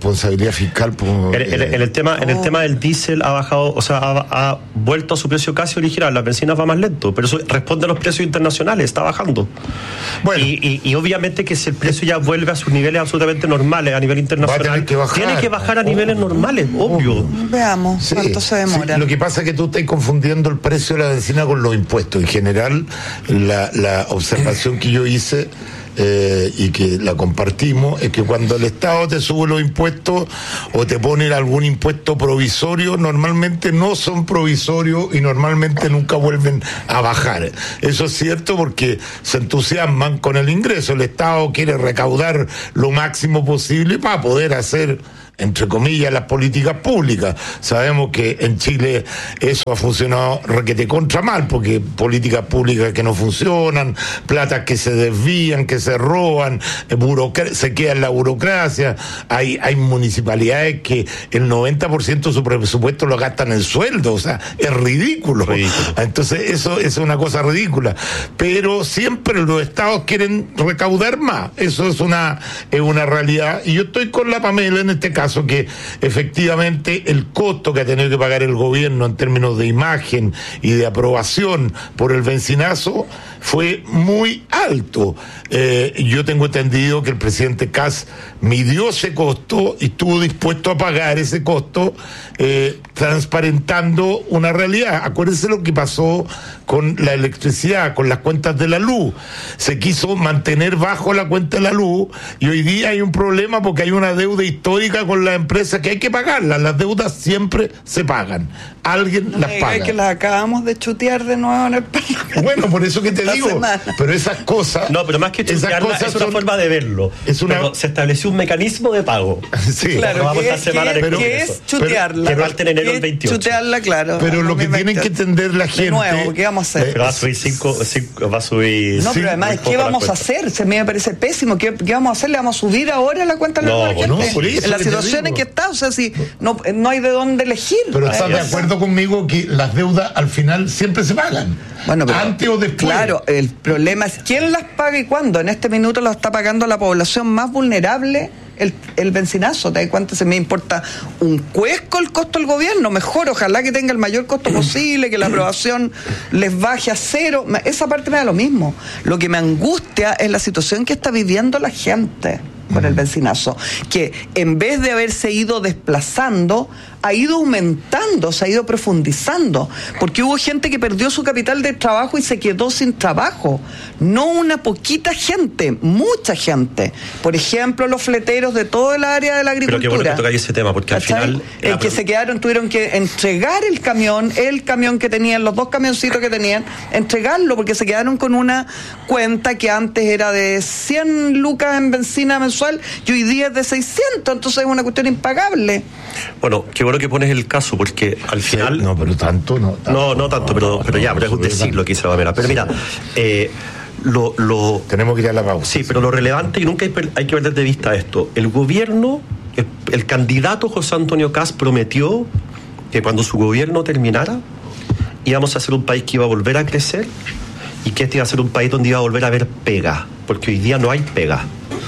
responsabilidad fiscal. Pues, en, en, en el tema, en el tema del diésel ha bajado, o sea, ha, ha vuelto a su precio casi original. Las bencinas va más lento, pero eso responde a los precios internacionales, está bajando. Bueno, y, y, y obviamente que si el precio ya vuelve a sus niveles absolutamente normales a nivel internacional, que bajar. tiene que bajar a niveles normales, obvio. Veamos sí, cuánto se demora. Sí, lo que pasa es que tú estás confundiendo el precio de la bencina con los impuestos. En general, la, la observación que yo hice Eh, y que la compartimos, es que cuando el Estado te sube los impuestos o te pone algún impuesto provisorio, normalmente no son provisorios y normalmente nunca vuelven a bajar. Eso es cierto porque se entusiasman con el ingreso. El Estado quiere recaudar lo máximo posible para poder hacer, entre comillas, las políticas públicas. Sabemos que en Chile eso ha funcionado requete contra mal, porque políticas públicas que no funcionan, platas que se desvían, que se roban, burocra- se queda en la burocracia. Hay, hay municipalidades que el noventa por ciento de su presupuesto lo gastan en sueldo, o sea, es ridículo. ridículo. Entonces eso, eso es una cosa ridícula. Pero siempre los estados quieren recaudar más. Eso es una, es una realidad. Y yo estoy con la Pamela en este caso, que efectivamente el costo que ha tenido que pagar el gobierno en términos de imagen y de aprobación por el bencinazo fue muy alto. Eh, yo tengo entendido que el presidente Kast midió ese costo y estuvo dispuesto a pagar ese costo, eh, transparentando una realidad. Acuérdense lo que pasó con la electricidad, con las cuentas de la luz. Se quiso mantener bajo la cuenta de la luz y hoy día hay un problema porque hay una deuda histórica con las empresas que hay que pagarlas. Las deudas siempre se pagan. Alguien no las paga. Es que las acabamos de chutear de nuevo en el Parlamento. Bueno, por eso que te digo. Semana. Pero esas cosas. No, pero más que chutearla, es una son, forma de verlo. Es una, pero se estableció un mecanismo de pago. Sí, claro. Vamos ¿Qué, a semana ¿qué, de ¿qué es chutearla? Que parte en enero del veintiocho. Chutearla, claro. Pero lo que tienen que entender la gente. De nuevo, ¿qué vamos a hacer? Pero va a subir cinco, cinco va a subir. No, pero además, ¿qué vamos a hacer? Se me parece pésimo. ¿Qué, ¿Qué vamos a hacer? ¿Le vamos a subir ahora la cuenta de la gente? No, por eso en la situación en que está, o sea, si no, no hay de dónde elegir. Pero estás de acuerdo conmigo que las deudas al final siempre se pagan. Bueno, pero, antes o después. Claro, el problema es quién las paga y cuándo. En este minuto lo está pagando la población más vulnerable. El, el bencinazo, ¿te das cuenta? Se me importa un cuesco el costo del gobierno. Mejor, ojalá que tenga el mayor costo posible, que la aprobación les baje a cero. Esa parte me da lo mismo. Lo que me angustia es la situación que está viviendo la gente con el bencinazo, que en vez de haberse ido desplazando, ha ido aumentando, se ha ido profundizando, porque hubo gente que perdió su capital de trabajo y se quedó sin trabajo. No una poquita gente, mucha gente. Por ejemplo, los fleteros de todo el área de la agricultura. Pero qué bueno que tocáis ese tema, porque al final... El que se quedaron, tuvieron que entregar el camión, el camión que tenían, los dos camioncitos que tenían, entregarlo, porque se quedaron con una cuenta que antes era de cien lucas en benzina mensual y hoy día es de seiscientos, entonces es una cuestión impagable. Bueno, qué bueno que pones el caso, porque al final... Sí, no, pero tanto no. Tanto, no, no tanto, pero, no, pero ya, no, pero es un decir lo que hizo la Pamela. Pero mira, eh, lo, lo... Tenemos que ir a la pausa. Sí, pero lo relevante, y nunca hay, hay que perder de vista esto, el gobierno, el, el candidato José Antonio Kast prometió que cuando su gobierno terminara, íbamos a ser un país que iba a volver a crecer y que este iba a ser un país donde iba a volver a haber pega, porque hoy día no hay pega.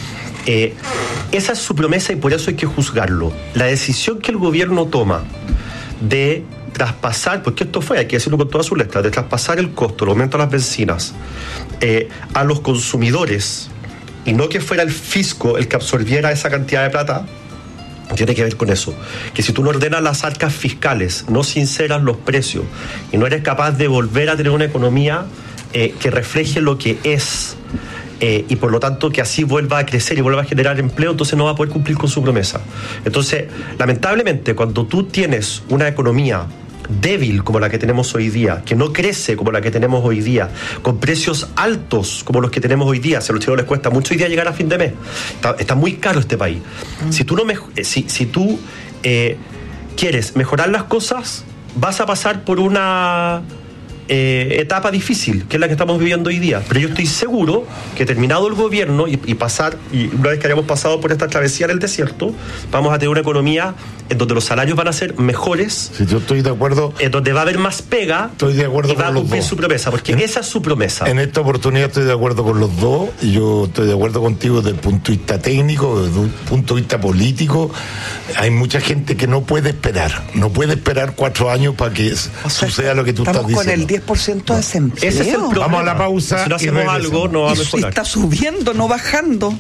Eh, esa es su promesa y por eso hay que juzgarlo. La decisión que el gobierno toma de traspasar, porque esto fue, hay que decirlo con todas sus letras, de traspasar el costo, el aumento de las bencinas eh, a los consumidores y no que fuera el fisco el que absorbiera esa cantidad de plata, tiene que ver con eso. Que si tú no ordenas las arcas fiscales, no sinceras los precios y no eres capaz de volver a tener una economía eh, que refleje lo que es, Eh, y por lo tanto que así vuelva a crecer y vuelva a generar empleo, entonces no va a poder cumplir con su promesa. Entonces, lamentablemente, cuando tú tienes una economía débil como la que tenemos hoy día, que no crece como la que tenemos hoy día, con precios altos como los que tenemos hoy día, si a los chilenos les cuesta mucho hoy día llegar a fin de mes, está, está muy caro este país. Mm. Si tú, no mej- si, si tú eh, quieres mejorar las cosas, vas a pasar por una... eh, etapa difícil, que es la que estamos viviendo hoy día. Pero yo estoy seguro que terminado el gobierno y, y pasar, y una vez que hayamos pasado por esta travesía en el desierto, vamos a tener una economía en donde los salarios van a ser mejores. Sí, yo estoy de acuerdo. En donde va a haber más pega. Estoy de acuerdo y va con a los cumplir dos. su promesa, porque en, esa es su promesa. En esta oportunidad estoy de acuerdo con los dos, y yo estoy de acuerdo contigo desde el punto de vista técnico, desde el punto de vista político. Hay mucha gente que no puede esperar, no puede esperar cuatro años para que o sea, suceda lo que tú estás diciendo. Estamos con el diez por ciento de desempleo. Ese es el problema. Vamos a la pausa. Si no hacemos algo, no va a mejorar. Y está subiendo, no bajando.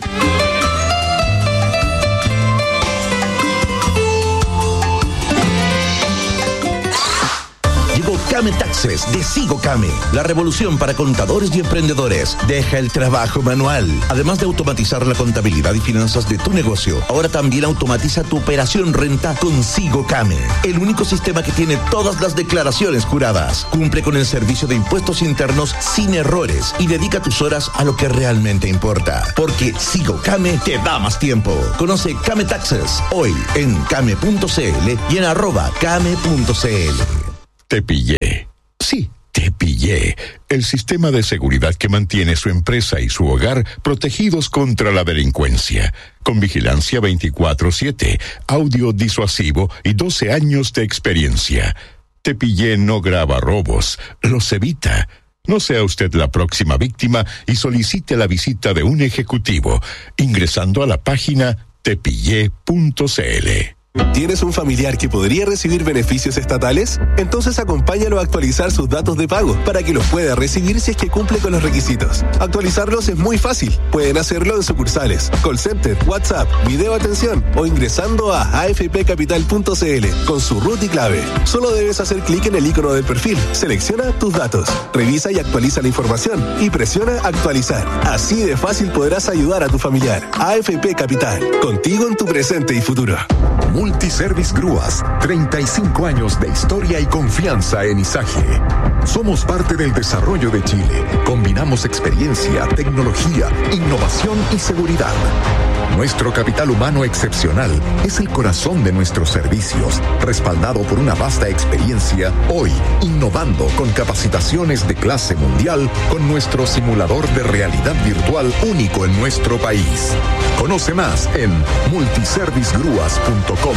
Came Taxes de Sigo Came, la revolución para contadores y emprendedores. Deja el trabajo manual. Además de automatizar la contabilidad y finanzas de tu negocio, ahora también automatiza tu operación renta con Sigo Came, el único sistema que tiene todas las declaraciones juradas. Cumple con el servicio de impuestos internos sin errores y dedica tus horas a lo que realmente importa, porque Sigo Came te da más tiempo. Conoce Came Taxes hoy en came punto c l y en arroba came punto c l. Te pillé. Sí, te pillé. El sistema de seguridad que mantiene su empresa y su hogar protegidos contra la delincuencia. Con vigilancia veinticuatro siete, audio disuasivo y doce años de experiencia. Te pillé no graba robos, los evita. No sea usted la próxima víctima y solicite la visita de un ejecutivo ingresando a la página te pillé punto c l. ¿Tienes un familiar que podría recibir beneficios estatales? Entonces acompáñalo a actualizar sus datos de pago para que los pueda recibir si es que cumple con los requisitos. Actualizarlos es muy fácil. Pueden hacerlo en sucursales, call center, WhatsApp, video atención o ingresando a a f p capital punto c l con su root y clave. Solo debes hacer clic en el icono del perfil, selecciona tus datos, revisa y actualiza la información y presiona actualizar. Así de fácil podrás ayudar a tu familiar. A F P Capital, contigo en tu presente y futuro. Multiservice Grúas, treinta y cinco años de historia y confianza en Izaje. Somos parte del desarrollo de Chile. Combinamos experiencia, tecnología, innovación y seguridad. Nuestro capital humano excepcional es el corazón de nuestros servicios, respaldado por una vasta experiencia, hoy innovando con capacitaciones de clase mundial con nuestro simulador de realidad virtual único en nuestro país. Conoce más en multiservice grúas punto com.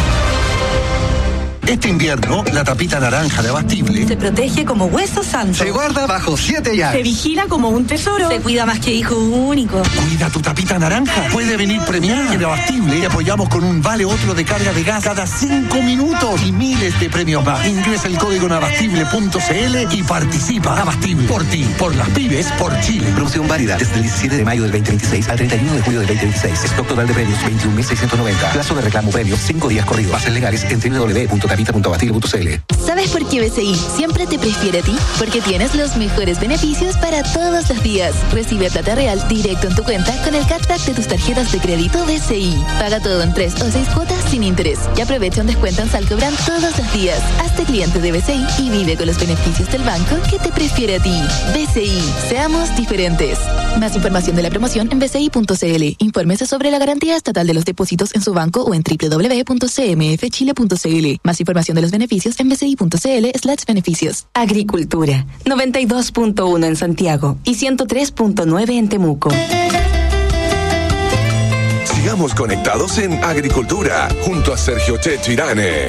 Este invierno, la tapita naranja de Abastible se protege como hueso santo. Se guarda bajo siete llaves. Se vigila como un tesoro. Se cuida más que hijo único. Cuida tu tapita naranja. Puede venir premiada. En Abastible te apoyamos con un vale otro de carga de gas cada cinco minutos y miles de premios más. Ingresa el código en abastible punto c l y participa. Abastible. Por ti, por las pibes, por Chile. Promoción válida desde el diecisiete de mayo del veinte veintiséis al treinta y uno de julio del veinte veintiséis. Stock total de premios veintiún mil seiscientos noventa. Plazo de reclamo premios cinco días corridos. Bases legales en w w w punto tapita punto abastible punto c l. ¿Sabes por qué B C I siempre te prefiere a ti? Porque tienes los mejores beneficios para todos los días. Recibe plata real directo en tu cuenta con el cashback de tus tarjetas de crédito B C I. Paga todo en tres o seis cuotas sin interés y aprovecha un descuento en Salcobran todos los días. Hazte cliente de B C I y vive con los beneficios del banco que te prefiere a ti. B C I, seamos diferentes. Más información de la promoción en b c i punto c l. Infórmese sobre la garantía estatal de los depósitos en su banco o en w w w punto c m f chile punto c l. Más información de los beneficios en b c i punto c l slash beneficios. Agricultura, noventa y dos punto uno en Santiago y ciento tres punto nueve en Temuco. Sigamos conectados en Agricultura, junto a Sergio Checho Irane.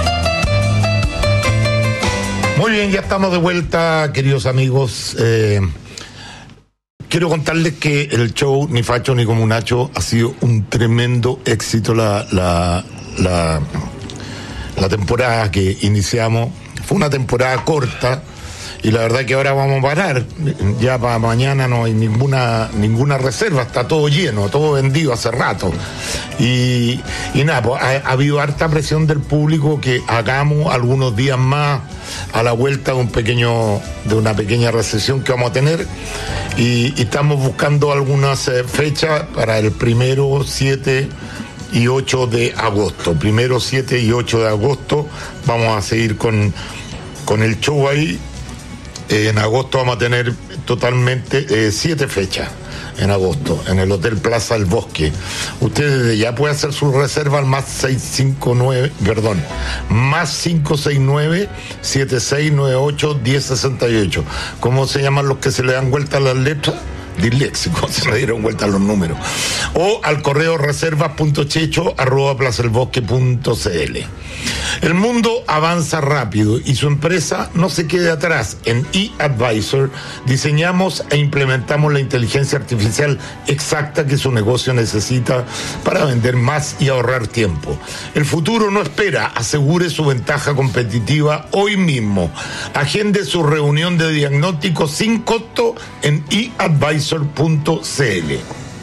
Muy bien, ya estamos de vuelta, queridos amigos. Eh, quiero contarles que el show Ni Facho ni Comunacho ha sido un tremendo éxito. La, la, la, la temporada que iniciamos fue una temporada corta. Y la verdad que ahora vamos a parar. Ya para mañana no hay ninguna ninguna reserva, está todo lleno, todo vendido hace rato. Y, y nada, pues ha, ha habido harta presión del público que hagamos algunos días más a la vuelta de un pequeño, de una pequeña recesión que vamos a tener. Y, y estamos buscando algunas eh, fechas para el primero, siete y ocho de agosto. Primero, siete y ocho de agosto vamos a seguir con, con el show ahí. En agosto vamos a tener totalmente eh, siete fechas. en agosto, en el Hotel Plaza El Bosque. Usted desde ya puede hacer su reserva al más seis cinco nueve, perdón, más cinco seis nueve, siete seis nueve ocho, uno cero seis ocho. ¿Cómo se llaman los que se le dan vuelta a las letras? Disléxico, se le dieron vuelta los números. O al correo reservas.checho arroba plazaelbosque.cl. El mundo avanza rápido y su empresa no se quede atrás. En eAdvisor diseñamos e implementamos la inteligencia artificial exacta que su negocio necesita para vender más y ahorrar tiempo. El futuro no espera, asegure su ventaja competitiva hoy mismo. Agende su reunión de diagnóstico sin costo en eAdvisor punto c l.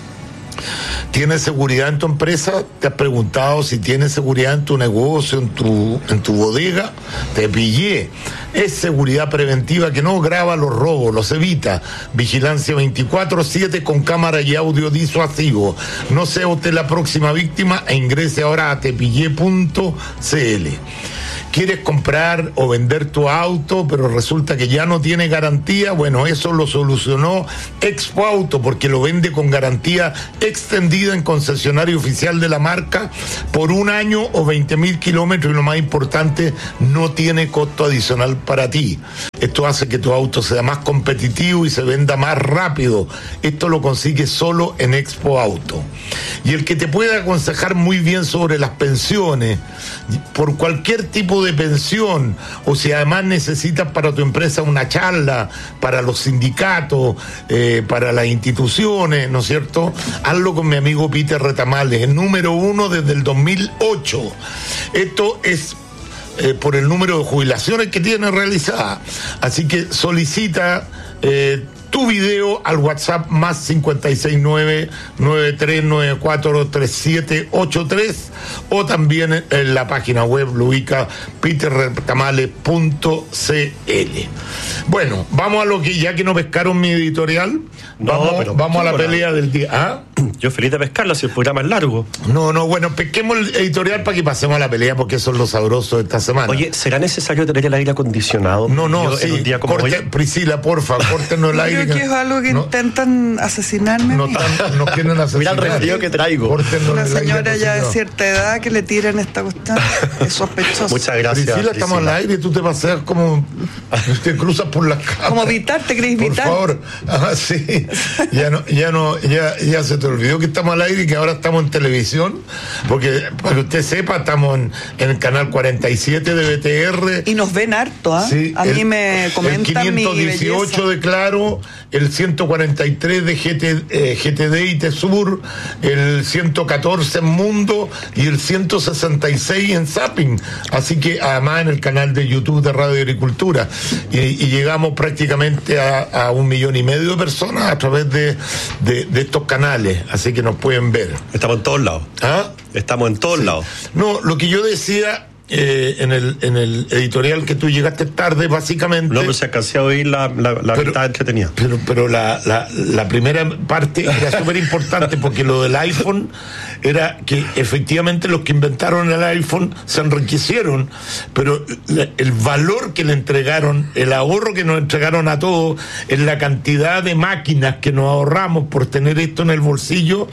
¿Tienes seguridad en tu empresa? ¿Te has preguntado si tienes seguridad en tu negocio, en tu, en tu bodega? Te pillé. Es seguridad preventiva que no graba los robos, los evita. Vigilancia veinticuatro siete con cámara y audio disuasivo. No sea usted la próxima víctima e ingrese ahora a tepillé punto c l. ¿Quieres comprar o vender tu auto, pero resulta que ya no tiene garantía? Bueno, eso lo solucionó Expo Auto, porque lo vende con garantía extendida en concesionario oficial de la marca por un año o veinte mil kilómetros, y lo más importante, no tiene costo adicional para ti. Esto hace que tu auto sea más competitivo y se venda más rápido. Esto lo consigues solo en Expo Auto. Y el que te puede aconsejar muy bien sobre las pensiones, por cualquier tipo de pensión, o si además necesitas para tu empresa una charla, para los sindicatos, eh, para las instituciones, ¿no es cierto? Hazlo con mi amigo Peter Retamales, el número uno desde el dos mil ocho. Esto es eh, por el número de jubilaciones que tiene realizadas. Así que solicita eh, tu video al WhatsApp más cinco seis nueve, nueve tres nueve cuatro, tres siete ocho tres, o también en la página web lo ubica peter retamales punto c l. Bueno, vamos a lo que, ya que no pescaron mi editorial, no, vamos, pero, vamos a la pelea del día. ¿Ah? Yo feliz de pescarla si el programa es largo. No, no, bueno, pesquemos el editorial para que pasemos a la pelea, porque eso es lo sabroso de esta semana. Oye, ¿será necesario tener el aire acondicionado? No, no, Yo, sí, en un día como corte, hoy... Priscila, porfa, córtenos el aire. Creo que es algo que no, intentan asesinarme. No, tan, no quieren asesinar. Mira el resfrío que traigo. Una señora ya de cierta edad que le tiran esta cuestión. Es sospechoso. Muchas gracias. Priscila, estamos al aire, tú te paseas como... te cruzas por las cámaras. Como Vitar, ¿te crees Vitar? Por favor. Ah, sí. Ya no, ya no, ya, ya se te olvidó que estamos al aire y que ahora estamos en televisión, porque para que usted sepa, estamos en, en el canal cuarenta y siete de B T R. Y nos ven harto, ¿ah? ¿eh? Sí, a el, mí me comentan el quinientos dieciocho de Claro, el ciento cuarenta y tres de G T, eh, G T D y Tesur, el ciento catorce en Mundo y el ciento sesenta y seis en Zapping. Así que además en el canal de YouTube de Radio Agricultura. Y, y llegamos prácticamente a, a un millón y medio de personas a través de, de, de estos canales. Así que nos pueden ver. Estamos en todos lados. ¿Ah? Estamos en todos sí. lados. No, lo que yo decía... Eh, en el en el editorial que tú llegaste tarde, básicamente. No, pero se alcancé a oír la, la, la pero, mitad que tenía. Pero, pero la, la, la primera parte era súper importante, porque lo del iPhone era que efectivamente los que inventaron el iPhone se enriquecieron, pero la, el valor que le entregaron, el ahorro que nos entregaron a todos, en la cantidad de máquinas que nos ahorramos por tener esto en el bolsillo,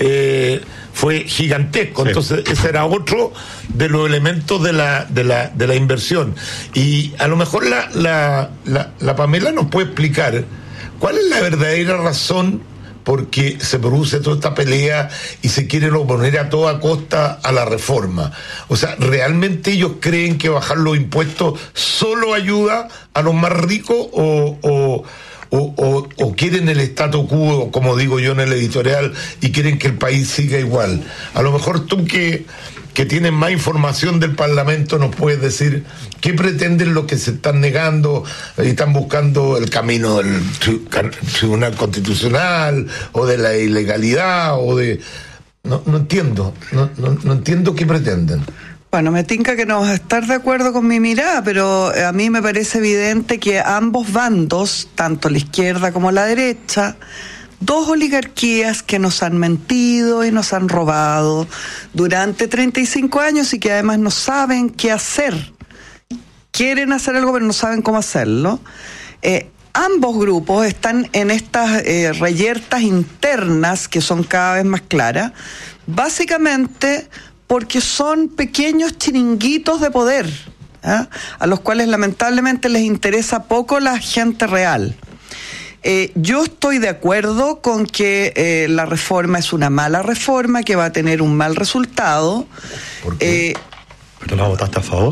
eh, fue gigantesco. Sí. Entonces ese era otro de los elementos de la de la de la inversión. Y a lo mejor la la, la, la Pamela nos puede explicar cuál es la verdadera razón por qué se produce toda esta pelea y se quieren oponer a toda costa a la reforma. O sea, ¿realmente ellos creen que bajar los impuestos solo ayuda a los más ricos o, o O, o, o quieren el statu quo, como digo yo en el editorial, y quieren que el país siga igual? A lo mejor tú que, que tienes más información del Parlamento nos puedes decir qué pretenden los que se están negando y están buscando el camino del Tribunal Constitucional o de la ilegalidad o de... No, no entiendo, no, no, no entiendo qué pretenden. Bueno, me tinca que no vas a estar de acuerdo con mi mirada, pero a mí me parece evidente que ambos bandos, tanto la izquierda como la derecha, dos oligarquías que nos han mentido y nos han robado durante treinta y cinco años y que además no saben qué hacer. Quieren hacer algo, pero no saben cómo hacerlo. Eh, ambos grupos están en estas eh, reyertas internas que son cada vez más claras, básicamente porque son pequeños chiringuitos de poder, ¿eh? a los cuales lamentablemente les interesa poco la gente real. Eh, yo estoy de acuerdo con que eh, la reforma es una mala reforma, que va a tener un mal resultado. ¿Por qué? Eh, ¿Pero la votaste a favor?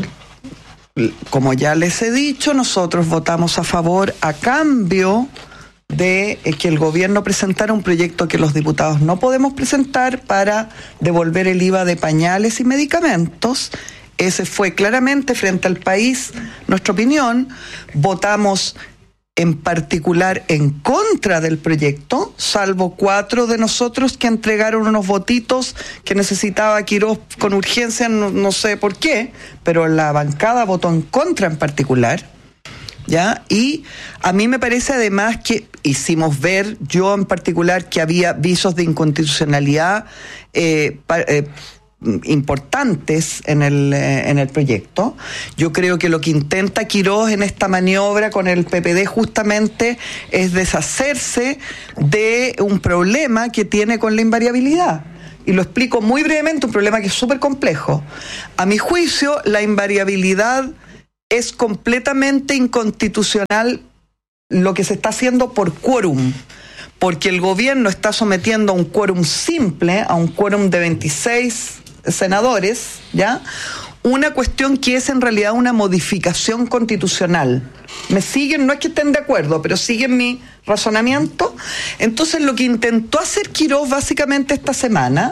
Como ya les he dicho, nosotros votamos a favor a cambio de eh, que el gobierno presentara un proyecto que los diputados no podemos presentar para devolver el I V A de pañales y medicamentos. Ese fue claramente frente al país nuestra opinión. Votamos en particular en contra del proyecto, salvo cuatro de nosotros que entregaron unos votitos que necesitaba Quirós con urgencia, no, no sé por qué, pero la bancada votó en contra en particular, ¿ya? Y a mí me parece además que hicimos ver, yo en particular, que había visos de inconstitucionalidad eh, pa, eh, importantes en el eh, en el proyecto. Yo creo que lo que intenta Quirós en esta maniobra con el P P D justamente es deshacerse de un problema que tiene con la invariabilidad. Y lo explico muy brevemente, un problema que es súper complejo. A mi juicio, la invariabilidad es completamente inconstitucional lo que se está haciendo por quórum, porque el gobierno está sometiendo a un quórum simple, a un quórum de veintiséis senadores, ¿ya? Una cuestión que es en realidad una modificación constitucional. ¿Me siguen? No es que estén de acuerdo, pero siguen mi razonamiento. Entonces, lo que intentó hacer Quirós básicamente esta semana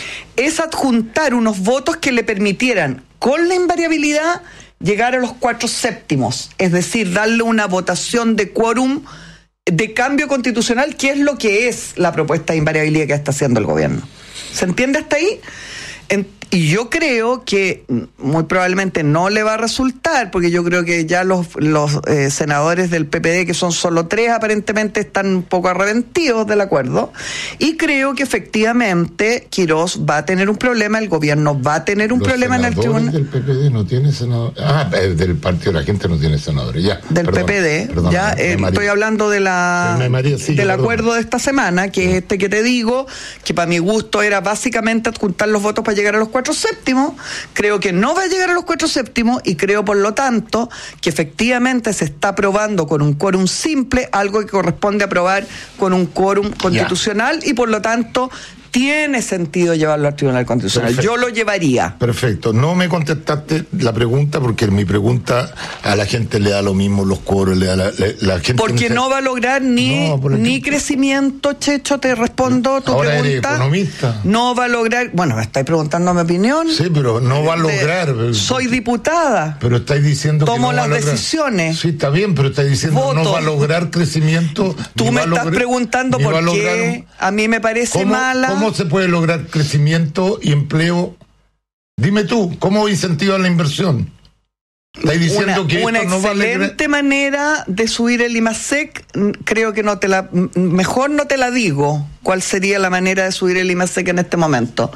es adjuntar unos votos que le permitieran, con la invariabilidad, llegar a los cuatro séptimos, es decir, darle una votación de quórum de cambio constitucional, que es lo que es la propuesta de invariabilidad que está haciendo el gobierno. ¿Se entiende hasta ahí? En, y yo creo que muy probablemente no le va a resultar, porque yo creo que ya los, los eh, senadores del P P D, que son solo tres, aparentemente están un poco arrepentidos del acuerdo, y creo que efectivamente Quirós va a tener un problema, el gobierno va a tener un los problema en el tribunal. Del P P D no tiene senadores. Ah, del Partido de la Gente no tiene senadores, ya. Del perdón, P P D, perdón, ya eh, estoy hablando de la María, sí, del perdón. acuerdo de esta semana, que es este que te digo, que para mi gusto era básicamente adjuntar los votos para llegar a los cuatro séptimos. Creo que no va a llegar a los cuatro séptimos y creo, por lo tanto, que efectivamente se está aprobando con un quórum simple, algo que corresponde aprobar con un quórum constitucional, y por lo tanto tiene sentido llevarlo al Tribunal Constitucional. Perfecto. Yo lo llevaría. Perfecto. No me contestaste la pregunta, porque mi pregunta a la gente le da lo mismo, los quórum, le da la, la, la gente... Porque no va a lograr ni, no, ni crecimiento, Checho, te respondo tu Ahora pregunta. Eres economista. No va a lograr... Bueno, me estáis preguntando mi opinión. Sí, pero no va a lograr. De, soy diputada. Pero estáis diciendo Tomo que no las va a lograr. decisiones. Sí, está bien, pero estáis diciendo Voto. no va a lograr crecimiento. Tú me estás lograr, preguntando por a qué. A mí me parece ¿Cómo, mala. ¿Cómo se puede lograr crecimiento y empleo? Dime tú, ¿cómo incentivan la inversión? ¿Estáis diciendo una, que una esto no va a lograr? excelente manera de subir el IMASEC, creo que no te la, mejor no te la digo cuál sería la manera de subir el IMASEC en este momento.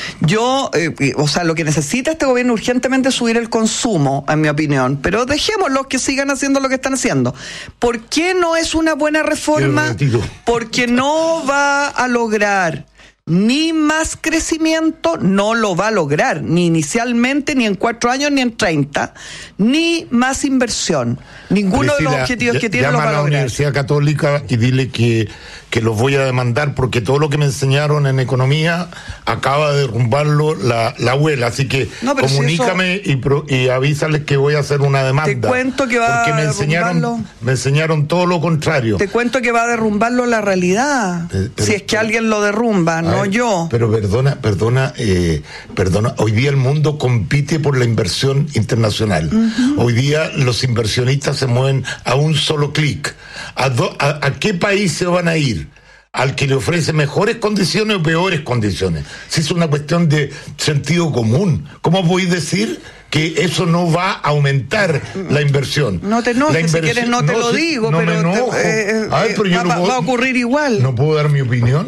Yo, eh, o sea, lo que necesita este gobierno urgentemente es subir el consumo, en mi opinión, pero dejémoslos que sigan haciendo lo que están haciendo. ¿Por qué no es una buena reforma? Porque no va a lograr ni más crecimiento, no lo va a lograr, ni inicialmente, ni en cuatro años, ni en treinta, ni más inversión. Ninguno Priscila, de los objetivos que tiene lo va a lograr. Llama a la Universidad Católica y dile que, que los voy a demandar, porque todo lo que me enseñaron en economía acaba de derrumbarlo la, la abuela, así que no, comunícame si eso... y, pro, y avísales que voy a hacer una demanda. Te cuento que va porque me a enseñaron, me enseñaron todo lo contrario. Te cuento que va a derrumbarlo la realidad, pero, pero, si es que pero, alguien lo derrumba, no ver, yo. Pero perdona, perdona, eh, perdona, hoy día el mundo compite por la inversión internacional. Uh-huh. Hoy día los inversionistas se mueven a un solo clic. ¿A, a, ¿A qué país se van a ir? ¿Al que le ofrece mejores condiciones o peores condiciones? Si es una cuestión de sentido común. ¿Cómo voy a decir que eso no va a aumentar la inversión? No te enojes, inversión, si quieres no te no, lo digo, no pero, me enojo. Te, eh, a ver, pero yo va, no puedo, va a ocurrir igual. ¿No puedo dar mi opinión?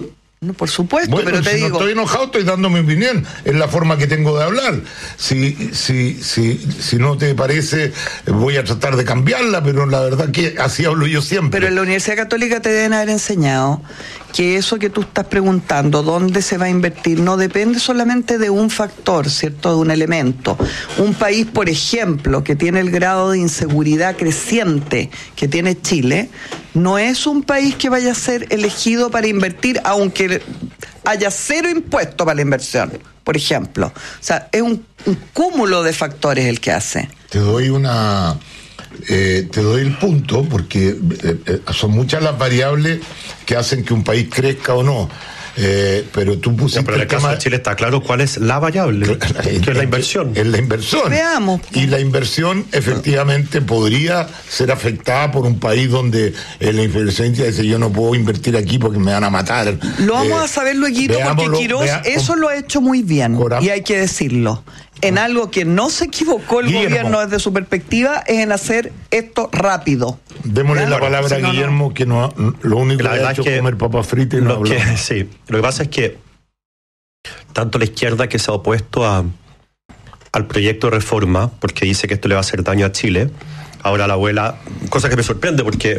No, por supuesto, bueno, pero te si digo... no estoy enojado, estoy dando mi opinión. Es la forma que tengo de hablar. Si, si, si, si no te parece, voy a tratar de cambiarla, pero la verdad que así hablo yo siempre. Pero en la Universidad Católica te deben haber enseñado que eso que tú estás preguntando, dónde se va a invertir, no depende solamente de un factor, ¿cierto?, de un elemento. Un país, por ejemplo, que tiene el grado de inseguridad creciente que tiene Chile, no es un país que vaya a ser elegido para invertir, aunque haya cero impuesto para la inversión, por ejemplo. O sea, es un, un cúmulo de factores el que hace. Te doy una... Eh, te doy el punto porque eh, eh, son muchas las variables que hacen que un país crezca o no. Eh, pero tú pusiste no, pero en el, el caso tema... de Chile está claro cuál es la variable, que es la inversión. Es la inversión. Veamos. Y la inversión efectivamente podría ser afectada por un país donde eh, la inversionista dice yo no puedo invertir aquí porque me van a matar. Lo vamos eh, a saber luego, porque Quirós vea, eso lo ha hecho muy bien Coram. Y hay que decirlo. En algo que no se equivocó el Guillermo. Gobierno desde su perspectiva es en hacer esto rápido. Démosle la palabra a Guillermo, no. que no, lo único la que ha hecho es comer papas fritas y no hablar. Que, sí, lo que pasa es que tanto la izquierda que se ha opuesto a, al proyecto de reforma, porque dice que esto le va a hacer daño a Chile, ahora la abuela, cosa que me sorprende porque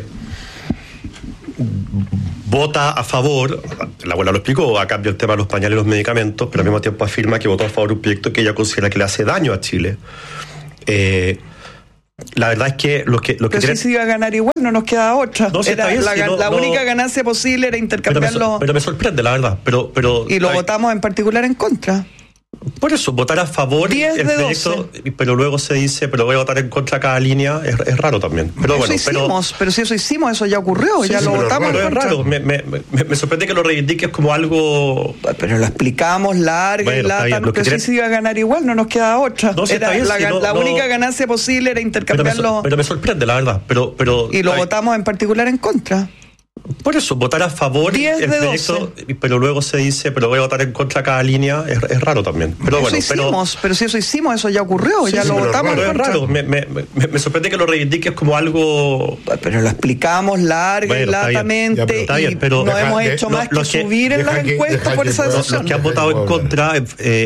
vota a favor, la abuela lo explicó, a cambio del tema de los pañales y los medicamentos, pero al mismo tiempo afirma que votó a favor de un proyecto que ella considera que le hace daño a Chile. Eh, la verdad es que lo que... Lo que pero tiene... si se iba a ganar igual, no nos queda otra. No, si era bien, la si no, la no... única ganancia posible era intercambiarlo... Pero me, pero me sorprende, la verdad. Pero, pero, y lo ay... votamos en particular en contra. Por eso, votar a favor diez el de proyecto, pero luego se dice, pero voy a votar en contra cada línea, es, es raro también. Pero eso bueno, hicimos, pero, pero si eso hicimos, eso ya ocurrió, sí, ya sí, lo pero votamos. Pero es raro, me, me, me, me sorprende que lo reivindiques como algo... Pero lo explicamos larga bueno, y lata, bien, pero tiene... si se iba a ganar igual, no nos queda otra. No, si era bien, la, si no, la no... única ganancia posible era intercambiarlo... Pero me, pero me sorprende, la verdad, pero... pero y lo votamos en particular en contra. Por eso, votar a favor el proyecto, pero luego se dice, pero voy a votar en contra cada línea, es, es raro también. Pero eso bueno, hicimos, pero, pero si eso hicimos, eso ya ocurrió, sí, ya sí, lo votamos. Pero es raro, me, me, me, me sorprende que lo reivindiques como algo... Pero lo explicamos larga bueno, y latamente, ya, pero, está bien, pero y no deja, hemos hecho de, más lo, que subir que, en las encuestas por esa decisión. Los que han votado en contra... Eh,